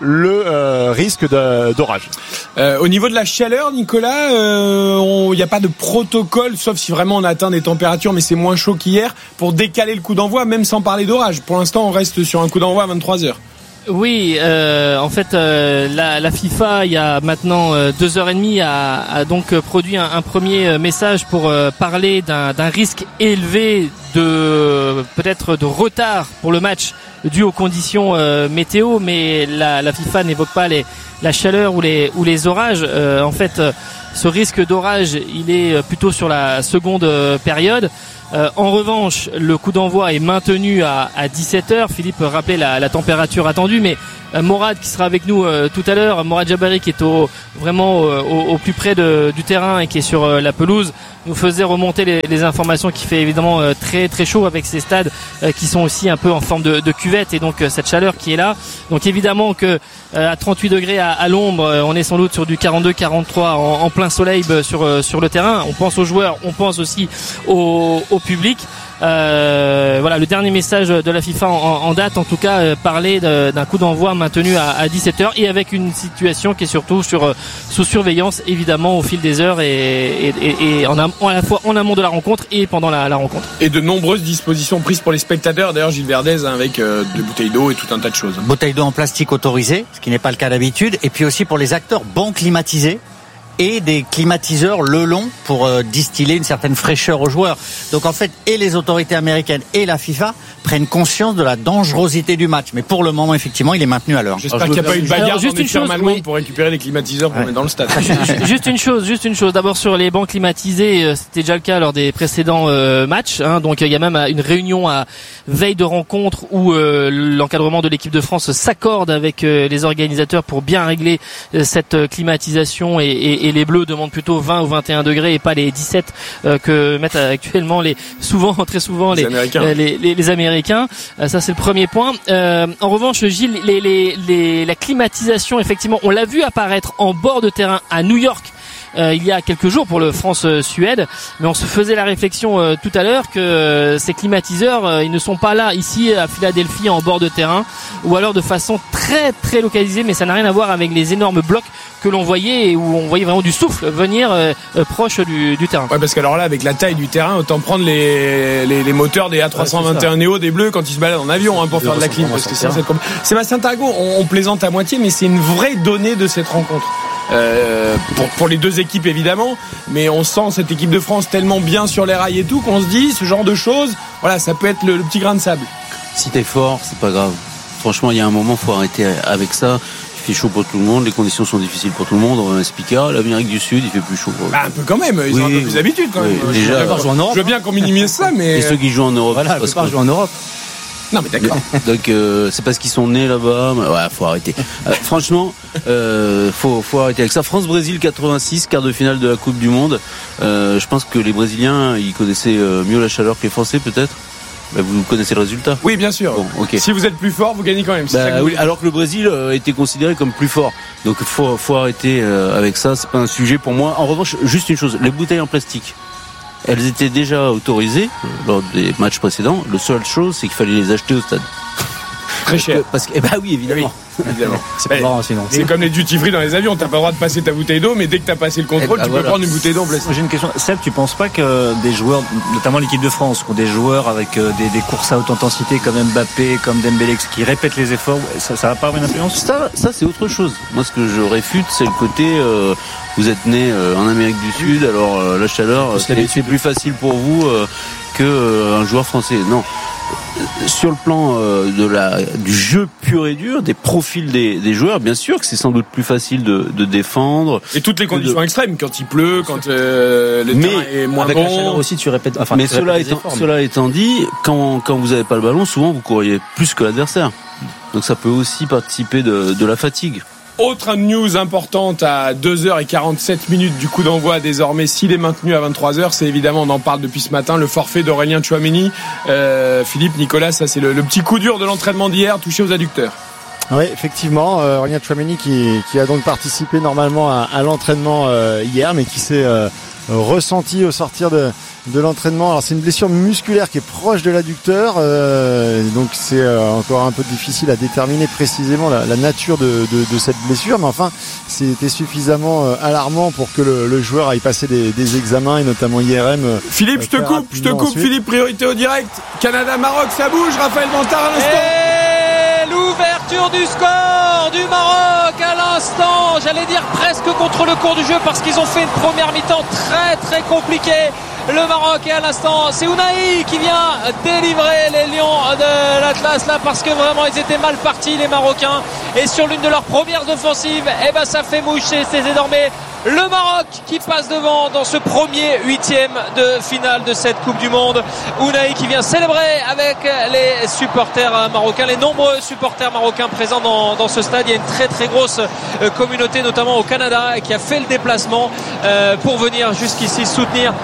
le risque d'orage. Au niveau de la chaleur, Nicolas, il n'y a pas de protocole, sauf si vraiment on atteint des températures, mais c'est moins chaud qu'hier, pour décaler le coup d'envoi, même sans parler d'orage. Pour l'instant, on reste sur un coup d'envoi à 23h. Oui, en fait, la FIFA, il y a maintenant 2h30, a donc produit un premier message pour parler d'un risque élevé peut-être de retard pour le match dû aux conditions météo, mais la FIFA n'évoque pas la chaleur ou les orages. En fait, ce risque d'orage, il est plutôt sur la seconde période. En revanche, le coup d'envoi est maintenu à 17h. Philippe rappelait la température attendue, mais Morad qui sera avec nous tout à l'heure, Morad Jabari qui est vraiment au plus près du terrain et qui est sur la pelouse, nous faisait remonter les informations qui fait évidemment très très chaud avec ces stades qui sont aussi un peu en forme de cuvette, et donc cette chaleur qui est là. Donc évidemment que à 38 degrés à l'ombre, on est sans doute sur du 42-43 en plein soleil sur le terrain. On pense aux joueurs, on pense aussi au public. Voilà, le dernier message de la FIFA en date, en tout cas, parlait d'un coup d'envoi maintenu à 17h et avec une situation qui est surtout sous surveillance, évidemment, au fil des heures et à la fois en amont de la rencontre et pendant la rencontre. Et de nombreuses dispositions prises pour les spectateurs. D'ailleurs, Gilles Verdez, avec des bouteilles d'eau et tout un tas de choses. Bouteilles d'eau en plastique autorisées, ce qui n'est pas le cas d'habitude. Et puis aussi pour les acteurs, bancs climatisés et des climatiseurs le long pour distiller une certaine fraîcheur aux joueurs. Donc en fait, et les autorités américaines et la FIFA prennent conscience de la dangerosité du match. Mais pour le moment, effectivement, il est maintenu à l'heure. J'espère qu'il n'y a pas eu de bagarre dans les firmes allemandes pour récupérer les climatiseurs pour mettre dans le stade. Juste une chose. D'abord sur les bancs climatisés, c'était déjà le cas lors des précédents matchs. Donc il y a même une réunion à veille de rencontre où l'encadrement de l'équipe de France s'accorde avec les organisateurs pour bien régler cette climatisation et les Bleus demandent plutôt 20 ou 21 degrés et pas les 17 que mettent actuellement très souvent les Américains. Ça c'est le premier point. En revanche, Gilles, la climatisation, effectivement, on l'a vu apparaître en bord de terrain à New York il y a quelques jours pour le France-Suède, mais on se faisait la réflexion tout à l'heure que ces climatiseurs, ils ne sont pas là ici à Philadelphie en bord de terrain, ou alors de façon très très localisée, mais ça n'a rien à voir avec les énormes blocs que l'on voyait et où on voyait vraiment du souffle venir proche du terrain. Ouais, parce qu'alors là, avec la taille du terrain, autant prendre les moteurs des A321 Neo des Bleus quand ils se baladent en avion pour faire de la clim, parce que Sébastien Tarago, on plaisante à moitié, mais c'est une vraie donnée de cette rencontre. Pour les deux équipes évidemment, mais on sent cette équipe de France tellement bien sur les rails et tout qu'on se dit ce genre de choses, voilà, ça peut être le petit grain de sable. Si t'es fort, c'est pas grave. Franchement, il y a un moment, faut arrêter avec ça. Il fait chaud pour tout le monde, les conditions sont difficiles pour tout le monde. On a un speaker, l'Amérique du Sud, il fait plus chaud. Un peu quand même, ils ont un peu plus d'habitude quand même. Déjà, je veux bien qu'on minimise ça, mais. Et ceux qui jouent en Europe, voilà, la plupart jouent en Europe. Non mais d'accord. Donc c'est parce qu'ils sont nés là-bas. Ouais, faut arrêter. Franchement, faut arrêter avec ça. France-Brésil 86, quart de finale de la Coupe du Monde. Je pense que les Brésiliens, ils connaissaient mieux la chaleur que les Français, peut-être. Vous connaissez le résultat? Oui, bien sûr. Bon, okay. Si vous êtes plus fort, vous gagnez quand même. Oui, alors que le Brésil était considéré comme plus fort. Donc faut arrêter avec ça. C'est pas un sujet pour moi. En revanche, juste une chose, les bouteilles en plastique. Elles étaient déjà autorisées lors des matchs précédents. Le seule chose, c'est qu'il fallait les acheter au stade. Très cher. Parce que, oui, évidemment. Oui, évidemment. C'est pas marrant, sinon. C'est comme les duty free dans les avions. T'as pas le droit de passer ta bouteille d'eau, mais dès que t'as passé le contrôle, tu peux prendre une bouteille d'eau en plastique. J'ai une question. Seb, tu penses pas que des joueurs, notamment l'équipe de France, qui ont des joueurs avec des courses à haute intensité comme Mbappé, comme Dembélé, qui répètent les efforts, ça va pas avoir une influence? Ça c'est autre chose. Moi, ce que je réfute, c'est le côté, vous êtes né en Amérique du Sud, alors la chaleur, c'est plus facile pour vous que un joueur français. Non. sur le plan du jeu pur et dur, des profils des joueurs, bien sûr que c'est sans doute plus facile de défendre. Et toutes les conditions extrêmes, quand il pleut, quand le terrain est moins avec bon. La chaleur aussi, tu répètes. Enfin, mais cela étant dit, quand vous n'avez pas le ballon, souvent vous courriez plus que l'adversaire. Donc ça peut aussi participer de la fatigue. Autre news importante à 2h47 du coup d'envoi désormais, s'il est maintenu à 23h, c'est évidemment, on en parle depuis ce matin, le forfait d'Aurélien Tchouaméni. Philippe, Nicolas, ça c'est le petit coup dur de l'entraînement d'hier, touché aux adducteurs. Oui, effectivement, Aurélien Tchouaméni qui a donc participé normalement à l'entraînement hier, mais qui s'est ressenti au sortir de l'entraînement. Alors c'est une blessure musculaire qui est proche de l'adducteur, donc c'est encore un peu difficile à déterminer précisément la nature de cette blessure, mais enfin c'était suffisamment alarmant pour que le joueur aille passer des examens et notamment IRM. Philippe, je te coupe Philippe, priorité au direct. Canada-Maroc, ça bouge, Raphaël Vantard à l'instant. Et l'ouverture du score du Maroc à l'instant, j'allais dire presque contre le cours du jeu, parce qu'ils ont fait une première mi-temps très très compliquée. Le Maroc, et à l'instant c'est Ounahi qui vient délivrer les Lions de l'Atlas là, parce que vraiment ils étaient mal partis les Marocains, et sur l'une de leurs premières offensives, ça fait mouche, c'est désormais le Maroc qui passe devant dans ce premier huitième de finale de cette Coupe du Monde. Ounahi qui vient célébrer avec les supporters marocains, les nombreux supporters marocains présents dans ce stade. Il y a une très très grosse communauté, notamment au Canada, qui a fait le déplacement pour venir jusqu'ici soutenir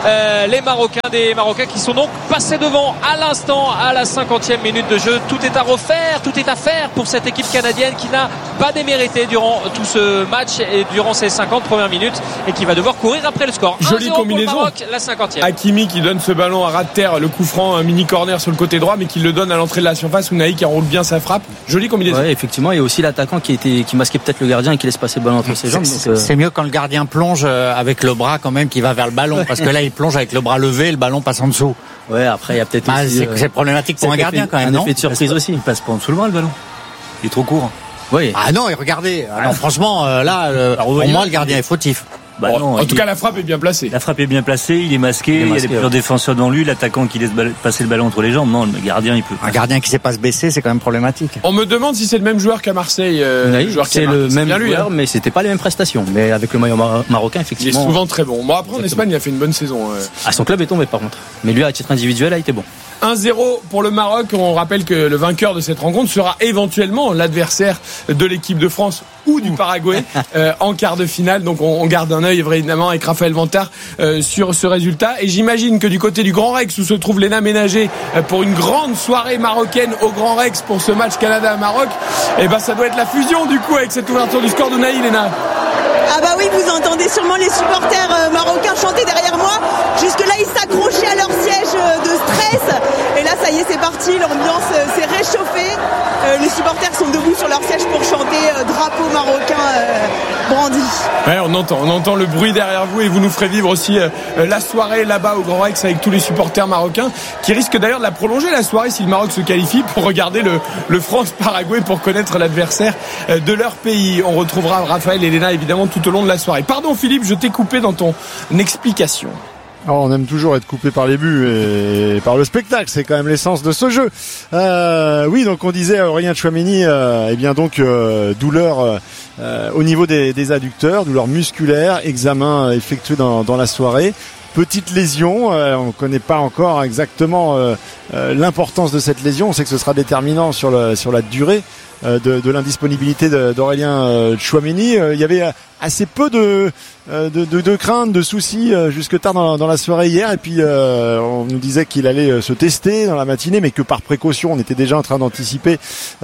les Marocains, des Marocains qui sont donc passés devant à l'instant, à la 50e minute de jeu. Tout est à refaire, tout est à faire pour cette équipe canadienne qui n'a pas démérité durant tout ce match et durant ces 50 premières minutes, et qui va devoir courir après le score. Jolie combinaison. Maroc, la 50e. Hakimi qui donne ce ballon à ras de terre, le coup franc, un mini corner sur le côté droit, mais qui le donne à l'entrée de la surface. Ounahi qui enroule bien sa frappe. Jolie combinaison. Ouais, effectivement, il y a aussi l'attaquant qui masquait peut-être le gardien et qui laisse passer le ballon entre ses jambes. C'est mieux quand le gardien plonge avec le bras quand même qui va vers le ballon, parce que là il plonge avec le bras levé et le ballon passe en dessous. Ouais, après il y a peut-être aussi, c'est problématique pour un gardien quand même, un effet de surprise aussi. Il passe pas en dessous le bras le ballon. Il est trop court. Oui. Ah non, et regardez. Non, franchement, pour moi le gardien est fautif. Non, en tout cas, la frappe est bien placée. La frappe est bien placée, il est masqué, il y a des plusieurs défenseurs devant lui, l'attaquant qui laisse passer le ballon entre les jambes. Non, le gardien, il peut. Un gardien qui sait pas se baisser, c'est quand même problématique. On me demande si c'est le même joueur qu'à Marseille. C'est le même joueur, mais c'était pas les mêmes prestations. Mais avec le maillot marocain, effectivement. Il est souvent très bon. Bon, après, en Espagne, il a fait une bonne saison. Son club est tombé, par contre. Mais lui, à titre individuel, a été bon. 1-0 pour le Maroc. On rappelle que le vainqueur de cette rencontre sera éventuellement l'adversaire de l'équipe de France ou du Paraguay en quart de finale. Donc on garde un œil évidemment avec Raphaël Vantard sur ce résultat. Et j'imagine que du côté du Grand Rex, où se trouve l'ENA Ménager pour une grande soirée marocaine au Grand Rex pour ce match Canada-Maroc, ça doit être la fusion du coup avec cette ouverture du score d'Ounahi, Léna. Ah bah oui, vous entendez sûrement les supporters marocains chanter derrière moi. Jusque-là, ils s'accrochaient à leur siège de stress. Et là, ça y est, c'est parti. L'ambiance s'est réchauffée. Les supporters sont debout sur leur siège pour chanter drapeau marocain brandi. Ouais, on entend le bruit derrière vous, et vous nous ferez vivre aussi la soirée là-bas au Grand Rex avec tous les supporters marocains qui risquent d'ailleurs de la prolonger, la soirée, si le Maroc se qualifie, pour regarder le France-Paraguay pour connaître l'adversaire de leur pays. On retrouvera Raphaël et Léna évidemment tout au long de la soirée. Pardon Philippe, je t'ai coupé dans ton explication. Alors, on aime toujours être coupé par les buts et par le spectacle, c'est quand même l'essence de ce jeu. Oui, donc on disait Aurélien Tchouaméni, douleur au niveau des adducteurs, douleur musculaire, examen effectué dans la soirée. Petite lésion, on ne connaît pas encore exactement l'importance de cette lésion. On sait que ce sera déterminant sur la durée de l'indisponibilité d'Aurélien Tchouaméni. Il y avait assez peu de craintes, de soucis jusque tard dans la soirée hier, et puis on nous disait qu'il allait se tester dans la matinée, mais que par précaution on était déjà en train d'anticiper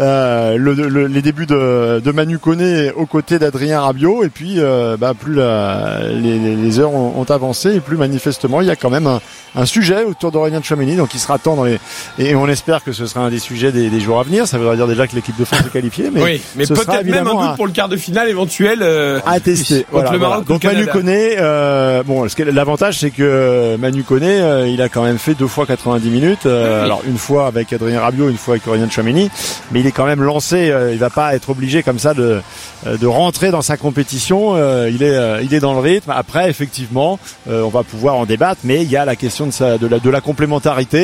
les débuts de Manu Koné aux côtés d'Adrien Rabiot, et puis plus les heures ont avancé, et plus manifestement il y a quand même un sujet autour d'Aurélien Tchouaméni, donc il sera temps et on espère que ce sera un des sujets des jours à venir. Ça voudrait dire déjà que l'équipe de France est qualifiée, mais oui, mais peut-être même un doute pour le quart de finale éventuel à tester. Voilà. Donc Manu Koné, l'avantage c'est que Manu Koné, il a quand même fait 2 fois 90 minutes. Alors une fois avec Adrien Rabiot, une fois avec Aurélien Tchouaméni, mais il est quand même lancé. Il va pas être obligé comme ça de rentrer dans sa compétition. Il est dans le rythme. Après, effectivement, on va pouvoir en débattre, mais il y a la question de la complémentarité.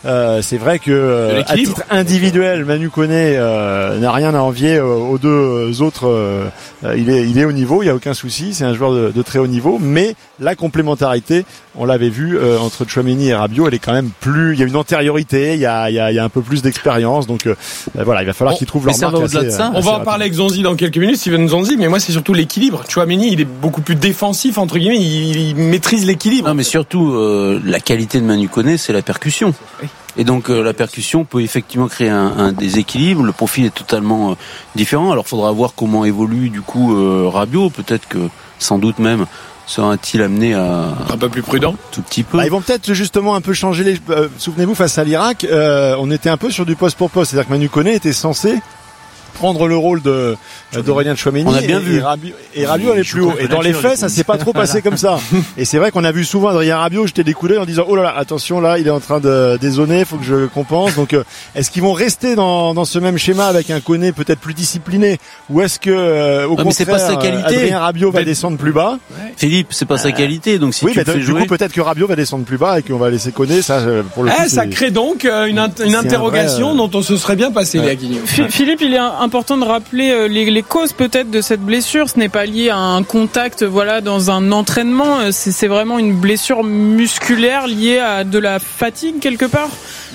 C'est vrai que à titre individuel, Manu Koné n'a rien à envier aux deux autres. Il est au niveau, il y a aucun souci. C'est un joueur de très haut niveau, mais la complémentarité, on l'avait vu entre Tchouaméni et Rabiot, elle est quand même plus. Il y a une antériorité, il y a un peu plus d'expérience. Donc voilà, il va falloir qu'ils trouvent leur marque. On va en parler avec Zonzi dans quelques minutes, Steven Zonzi. Mais moi, c'est surtout l'équilibre. Tchouaméni, il est beaucoup plus défensif entre guillemets. Il maîtrise l'équilibre. Non, mais surtout la qualité de Manu Koné, c'est la percussion. Oui. Et donc la percussion peut effectivement créer un déséquilibre. Le profil est totalement différent. Alors, il faudra voir comment évolue du coup Rabiot. Peut-être que, sans doute même, sera-t-il amené à un peu plus prudent, tout petit peu. Ils vont peut-être justement un peu changer les. Souvenez-vous, face à l'Irak, on était un peu sur du poste pour poste. C'est-à-dire que Manu Koné était censé prendre le rôle d'Aurélien Tchouaméni. On a bien vu. Et Rabiot allait plus haut. Et dans les faits, ça s'est pas trop passé comme ça. Et c'est vrai qu'on a vu souvent Adrien Rabiot jeter des coups d'œil en disant oh là là, attention là, il est en train de dézonner, faut que je compense. Donc est-ce qu'ils vont rester dans ce même schéma avec un Koné peut-être plus discipliné, ou est-ce que au contraire pas sa qualité. Adrien Rabiot va descendre plus bas? Philippe, c'est pas sa qualité. Donc si tu le fais jouer, du coup peut-être que Rabiot va descendre plus bas et qu'on va laisser Koné. Ça pour le coup, ça crée donc une interrogation dont on se serait bien passé, Léa Guignon. Philippe, il est important de rappeler les causes peut-être de cette blessure. Ce n'est pas lié à un contact dans un entraînement, c'est vraiment une blessure musculaire liée à de la fatigue quelque part.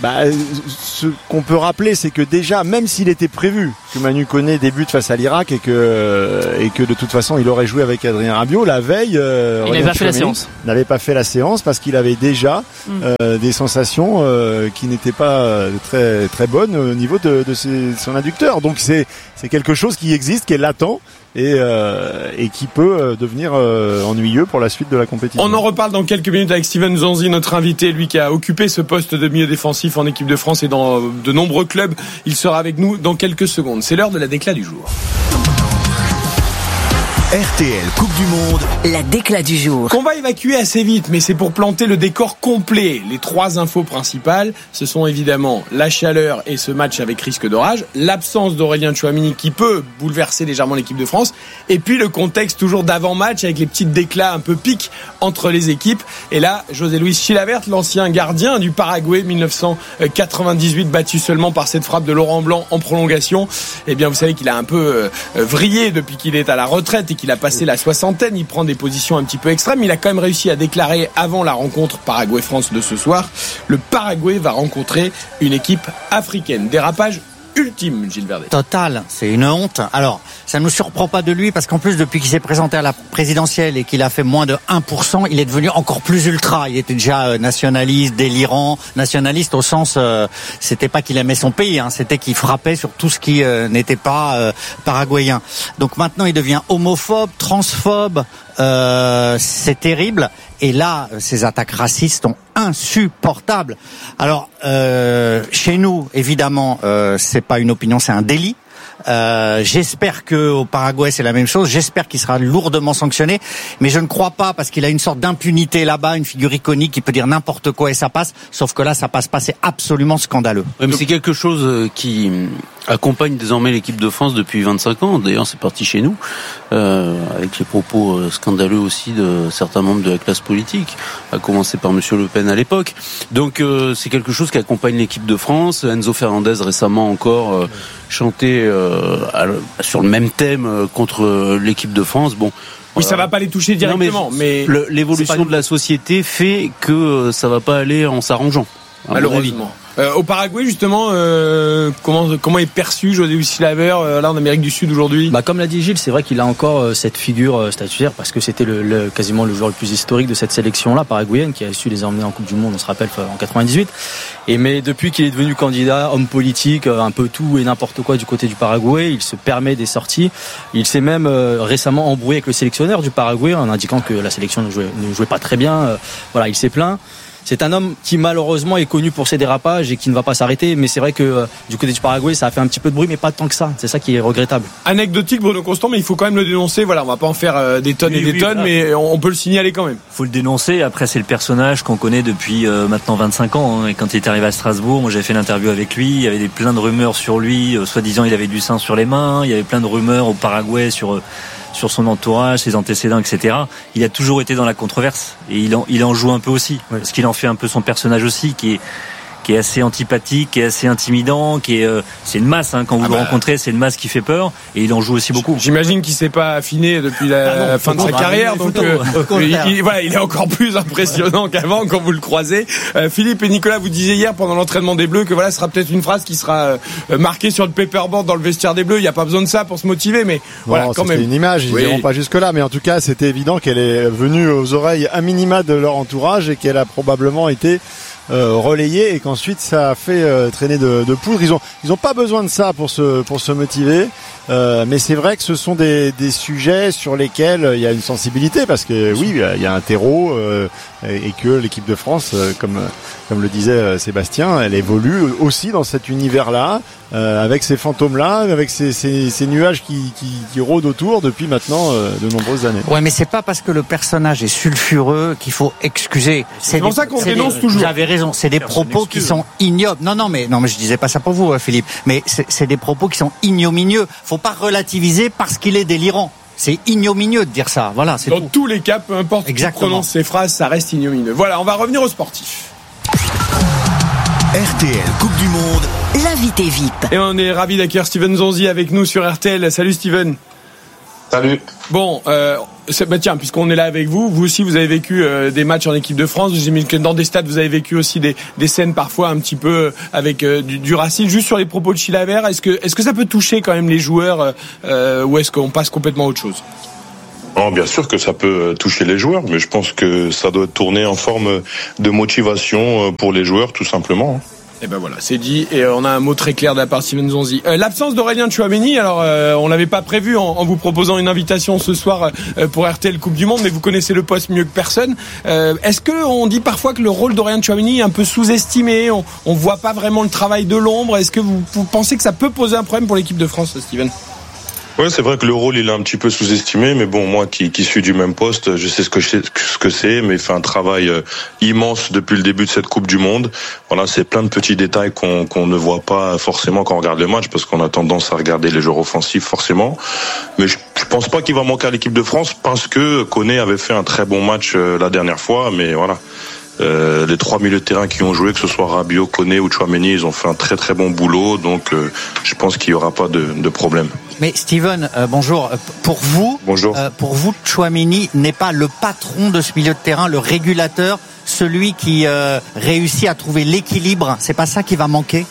Ce qu'on peut rappeler, c'est que déjà, même s'il était prévu que Manu Koné débute face à l'Irak et que de toute façon il aurait joué avec Adrien Rabiot, la veille il n'avait pas fait la séance. N'avait pas fait la séance parce qu'il avait déjà des sensations qui n'étaient pas très très bonnes au niveau de son adducteur. Donc c'est quelque chose qui existe, qui est latent et qui peut devenir ennuyeux pour la suite de la compétition. On en reparle dans quelques minutes avec Steven Zonzi, notre invité, lui qui a occupé ce poste de milieu défensif en équipe de France et dans de nombreux clubs. Il sera avec nous dans quelques secondes. C'est l'heure de la déclat du jour. RTL Coupe du Monde, la déclat du jour. Qu'on va évacuer assez vite, mais c'est pour planter le décor complet. Les trois infos principales, ce sont évidemment la chaleur et ce match avec risque d'orage, l'absence d'Aurélien Tchouaméni qui peut bouleverser légèrement l'équipe de France, et puis le contexte toujours d'avant-match avec les petites déclats un peu piques entre les équipes. Et là, José Luis Chilavert, l'ancien gardien du Paraguay 1998, battu seulement par cette frappe de Laurent Blanc en prolongation. Eh bien, vous savez qu'il a un peu vrillé depuis qu'il est à la retraite et qu'il a passé la soixantaine. Il prend des positions un petit peu extrêmes. Il a quand même réussi à déclarer avant la rencontre Paraguay-France de ce soir, le Paraguay va rencontrer une équipe africaine. Dérapage ultime, Gilles Verdet. Total, c'est une honte. Alors, ça nous surprend pas de lui parce qu'en plus, depuis qu'il s'est présenté à la présidentielle et qu'il a fait moins de 1%, il est devenu encore plus ultra. Il était déjà nationaliste, délirant, nationaliste au sens, c'était pas qu'il aimait son pays, c'était qu'il frappait sur tout ce qui n'était pas paraguayen. Donc maintenant, il devient homophobe, transphobe. C'est terrible. Et là, ces attaques racistes sont insupportables. Alors, chez nous, évidemment, c'est pas une opinion, c'est un délit. J'espère que au Paraguay c'est la même chose. J'espère qu'il sera lourdement sanctionné, mais je ne crois pas parce qu'il a une sorte d'impunité là-bas, une figure iconique qui peut dire n'importe quoi et ça passe. Sauf que là, ça passe pas. C'est absolument scandaleux. Oui, mais c'est quelque chose qui accompagne désormais l'équipe de France depuis 25 ans. D'ailleurs, c'est parti chez nous, avec les propos scandaleux aussi de certains membres de la classe politique, à commencer par Monsieur Le Pen à l'époque. Donc, c'est quelque chose qui accompagne l'équipe de France. Enzo Fernandez récemment encore chanté sur le même thème contre l'équipe de France. Bon. Oui, ça va pas les toucher directement, mais l'évolution de la société fait que ça va pas aller en s'arrangeant. Malheureusement. Au Paraguay, justement, comment est perçu José Luis Chilavert là en Amérique du Sud aujourd'hui? Comme l'a dit Gilles, c'est vrai qu'il a encore cette figure statuaire parce que c'était quasiment le joueur le plus historique de cette sélection-là paraguayenne qui a su les emmener en Coupe du Monde, on se rappelle, en 98. Mais depuis qu'il est devenu candidat, homme politique, un peu tout et n'importe quoi du côté du Paraguay, il se permet des sorties. Il s'est même récemment embrouillé avec le sélectionneur du Paraguay en indiquant que la sélection ne jouait pas très bien. Il s'est plaint. C'est un homme qui malheureusement est connu pour ses dérapages et qui ne va pas s'arrêter, mais c'est vrai que du côté du Paraguay ça a fait un petit peu de bruit, mais pas tant que ça. C'est ça qui est regrettable. Anecdotique Bruno Constant, mais il faut quand même le dénoncer. Voilà, on va pas en faire des tonnes tonnes, mais on peut le signaler quand même. Faut le dénoncer. Après, c'est le personnage qu'on connaît depuis maintenant 25 ans. Et quand il est arrivé à Strasbourg, moi j'ai fait l'interview avec lui. Il y avait plein de rumeurs sur lui. Soi-disant, il avait du sang sur les mains. Il y avait plein de rumeurs au Paraguay sur son entourage, ses antécédents, etc. Il a toujours été dans la controverse et il en joue un peu aussi, parce qu'il en fait un peu son personnage aussi, qui qui est assez antipathique, qui est assez intimidant, c'est une masse quand vous le rencontrez, c'est une masse qui fait peur et il en joue aussi beaucoup. J'imagine qu'il s'est pas affiné depuis la fin de sa carrière, donc il est encore plus impressionnant qu'avant quand vous le croisez. Philippe et Nicolas, vous disiez hier pendant l'entraînement des Bleus que ce sera peut-être une phrase qui sera marquée sur le paperboard dans le vestiaire des Bleus. Il n'y a pas besoin de ça pour se motiver, mais quand même. C'est une image, ils n'iront pas jusque là, mais en tout cas c'était évident qu'elle est venue aux oreilles à minima de leur entourage et qu'elle a probablement été relayée et qu'ensuite ça a fait traîner de poudre. Ils ont pas besoin de ça pour se motiver, mais c'est vrai que ce sont des sujets sur lesquels il y a une sensibilité parce que oui, il y a un terreau et que l'équipe de France, comme le disait Sébastien, elle évolue aussi dans cet univers-là, avec ces fantômes-là, avec ces nuages qui rôdent autour depuis maintenant de nombreuses années. Ouais, mais c'est pas parce que le personnage est sulfureux qu'il faut excuser. C'est pour ça qu'on dénonce toujours. Vous avez raison, c'est des propos qui sont ignobles. Non, mais je disais pas ça pour vous, Philippe, mais c'est des propos qui sont ignominieux. Faut pas relativiser parce qu'il est délirant. C'est ignominieux de dire ça. Voilà, c'est dans tous les cas, peu importe qui prononce ces phrases, ça reste ignominieux. Voilà, on va revenir aux sportifs. RTL Coupe du Monde, l'invité VIP. Et on est ravis d'accueillir Steven Zonzi avec nous sur RTL. Salut Steven. Salut. Bon, tiens, puisqu'on est là avec vous, vous aussi vous avez vécu des matchs en équipe de France. J'imagine que dans des stades vous avez vécu aussi des scènes parfois un petit peu avec du racisme. Juste sur les propos de Chilavert, est-ce que ça peut toucher quand même les joueurs ou est-ce qu'on passe complètement à autre chose? Non, bien sûr que ça peut toucher les joueurs, mais je pense que ça doit tourner en forme de motivation pour les joueurs, tout simplement. Et ben voilà, c'est dit, et on a un mot très clair de la part de Steven Zonzi. L'absence d'Aurélien Tchouaméni, alors on l'avait pas prévu en vous proposant une invitation ce soir pour RTL Coupe du Monde, mais vous connaissez le poste mieux que personne. Est-ce que on dit parfois que le rôle d'Aurélien Tchouaméni est un peu sous-estimé, on voit pas vraiment le travail de l'ombre? Est-ce que vous pensez que ça peut poser un problème pour l'équipe de France, Steven? Ouais, c'est vrai que le rôle il est un petit peu sous-estimé, mais bon, moi qui suis du même poste, je sais ce que c'est, mais il fait un travail immense depuis le début de cette Coupe du Monde. Voilà, c'est plein de petits détails qu'on ne voit pas forcément quand on regarde le match, parce qu'on a tendance à regarder les joueurs offensifs forcément. Mais je pense pas qu'il va manquer à l'équipe de France parce que Koné avait fait un très bon match la dernière fois, mais voilà. Les trois milieux de terrain qui ont joué, que ce soit Rabiot, Koné ou Tchouaméni, ils ont fait un très très bon boulot, donc je pense qu'il y aura pas de problème. Mais Steven, bonjour. Pour vous, Tchouaméni n'est pas le patron de ce milieu de terrain, le régulateur, celui qui réussit à trouver l'équilibre. C'est pas ça qui va manquer?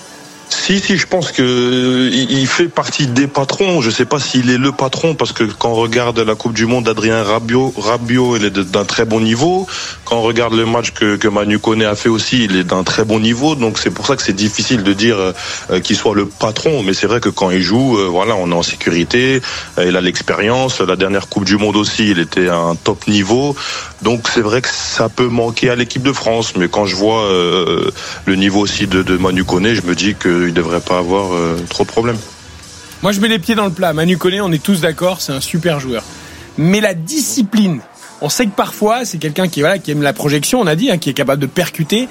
Si, je pense que il fait partie des patrons. Je sais pas s'il est le patron parce que quand on regarde la Coupe du Monde, Adrien Rabiot, il est d'un très bon niveau. Quand on regarde le match que Manu Koné a fait aussi, il est d'un très bon niveau. Donc c'est pour ça que c'est difficile de dire qu'il soit le patron. Mais c'est vrai que quand il joue, on est en sécurité. Il a l'expérience. La dernière Coupe du Monde aussi, il était à un top niveau. Donc c'est vrai que ça peut manquer à l'équipe de France. Mais quand je vois le niveau aussi de Manu Koné, je me dis qu'il devrait pas avoir trop de problèmes. Moi je mets les pieds dans le plat. Manu Koné, on est tous d'accord, c'est un super joueur. Mais la discipline, on sait que parfois c'est quelqu'un qui aime la projection, on a dit, qui est capable de percuter.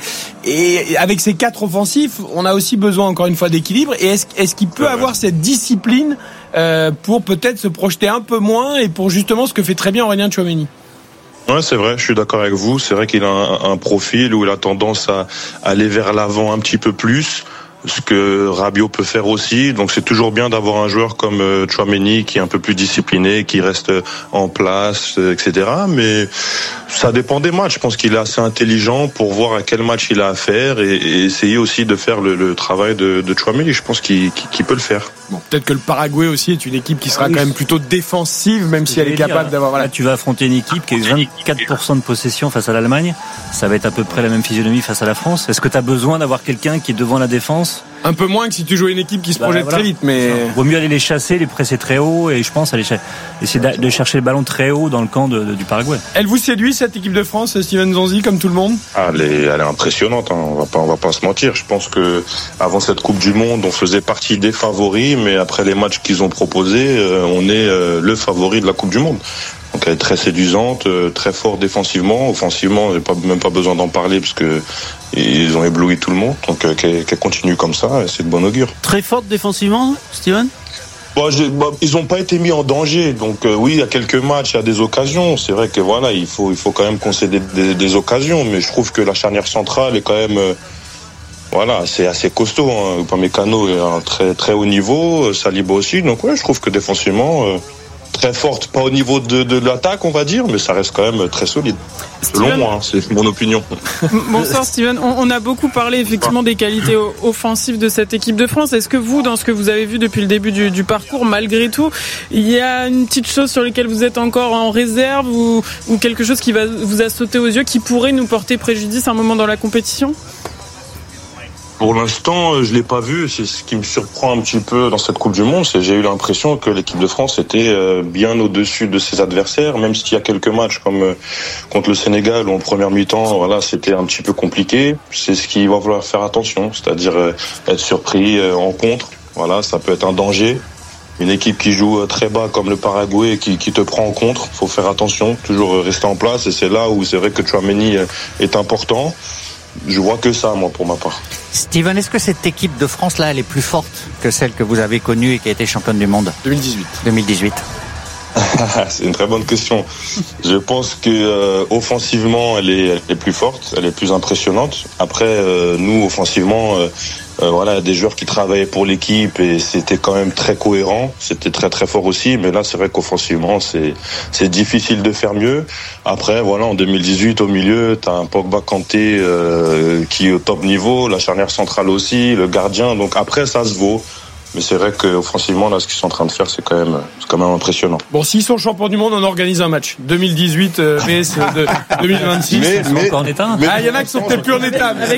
Et avec ses 4 offensifs, on a aussi besoin encore une fois d'équilibre. Et est-ce qu'il peut avoir cette discipline pour peut-être se projeter un peu moins et pour justement ce que fait très bien Aurélien Tchouaméni? Ouais, c'est vrai, je suis d'accord avec vous. C'est vrai qu'il a un profil où il a tendance à aller vers l'avant un petit peu plus, ce que Rabiot peut faire aussi. Donc c'est toujours bien d'avoir un joueur comme Tchouaméni qui est un peu plus discipliné, qui reste en place, etc. Mais ça dépend des matchs. Je pense qu'il est assez intelligent pour voir à quel match il a à faire et essayer aussi de faire le travail de Tchouaméni. Je pense qu'il peut le faire. Bon, peut-être que le Paraguay aussi est une équipe qui sera quand même plutôt défensive, même si elle est capable d'avoir... Là, tu vas affronter une équipe qui a eu 24% de possession face à l'Allemagne. Ça va être à peu près la même physionomie face à la France. Est-ce que tu as besoin d'avoir quelqu'un qui est devant la défense? Un peu moins que si tu jouais une équipe qui se projette très vite, mais... Vaut mieux aller les chasser, les presser très haut, et je pense essayer de chercher le ballon très haut dans le camp du Paraguay. Elle vous séduit, cette équipe de France, Steven Zonzi, comme tout le monde? Elle est impressionnante, hein. On va pas se mentir. Je pense que avant cette Coupe du Monde, on faisait partie des favoris, mais après les matchs qu'ils ont proposés, on est le favori de la Coupe du Monde. Donc elle est très séduisante, très fort défensivement. Offensivement, j'ai même pas besoin d'en parler parce que ils ont ébloui tout le monde. Donc qu'elle continue comme ça, c'est de bon augure. Très forte défensivement, Steven? Ils n'ont pas été mis en danger. Donc oui, il y a quelques matchs, il y a des occasions. C'est vrai que il faut quand même concéder des occasions. Mais je trouve que la charnière centrale est quand même voilà, c'est assez costaud. Upamecano est un très très haut niveau, Saliba aussi. Donc ouais, je trouve que défensivement très forte, pas au niveau de l'attaque on va dire, mais ça reste quand même très solide. Selon moi, c'est mon opinion. Bonsoir Steven, on a beaucoup parlé effectivement des qualités offensives de cette équipe de France. Est-ce que vous, dans ce que vous avez vu depuis le début du parcours, malgré tout, il y a une petite chose sur laquelle vous êtes encore en réserve ou quelque chose qui vous a sauté aux yeux, qui pourrait nous porter préjudice à un moment dans la compétition ? Pour l'instant, je l'ai pas vu. C'est ce qui me surprend un petit peu dans cette Coupe du Monde, c'est que j'ai eu l'impression que l'équipe de France était bien au-dessus de ses adversaires, même s'il y a quelques matchs comme contre le Sénégal où en première mi-temps, voilà, c'était un petit peu compliqué. C'est ce qu'il va falloir faire attention, c'est-à-dire être surpris en contre. Voilà, ça peut être un danger. Une équipe qui joue très bas comme le Paraguay qui te prend en contre, faut faire attention, toujours rester en place. Et c'est là où c'est vrai que Tchouaméni est important. Je vois que ça, moi, pour ma part. Steven, est-ce que cette équipe de France-là, elle est plus forte que celle que vous avez connue et qui a été championne du monde ? 2018. C'est une très bonne question. Je pense que offensivement, elle est plus forte, elle est plus impressionnante. Après, nous, offensivement, voilà, des joueurs qui travaillaient pour l'équipe et c'était quand même très cohérent. C'était très très fort aussi, mais là, c'est vrai qu'offensivement, c'est difficile de faire mieux. Après, voilà, en 2018, au milieu, t'as un Pogba Kanté qui est au top niveau, la charnière centrale aussi, le gardien. Donc après, ça se vaut. Mais c'est vrai qu'offensivement, là, ce qu'ils sont en train de faire, c'est quand même impressionnant. Bon, s'ils sont champions du monde, on organise un match. 2018, mais 2026. Mais encore en état. Il y en a qui sont peut-être plus en état.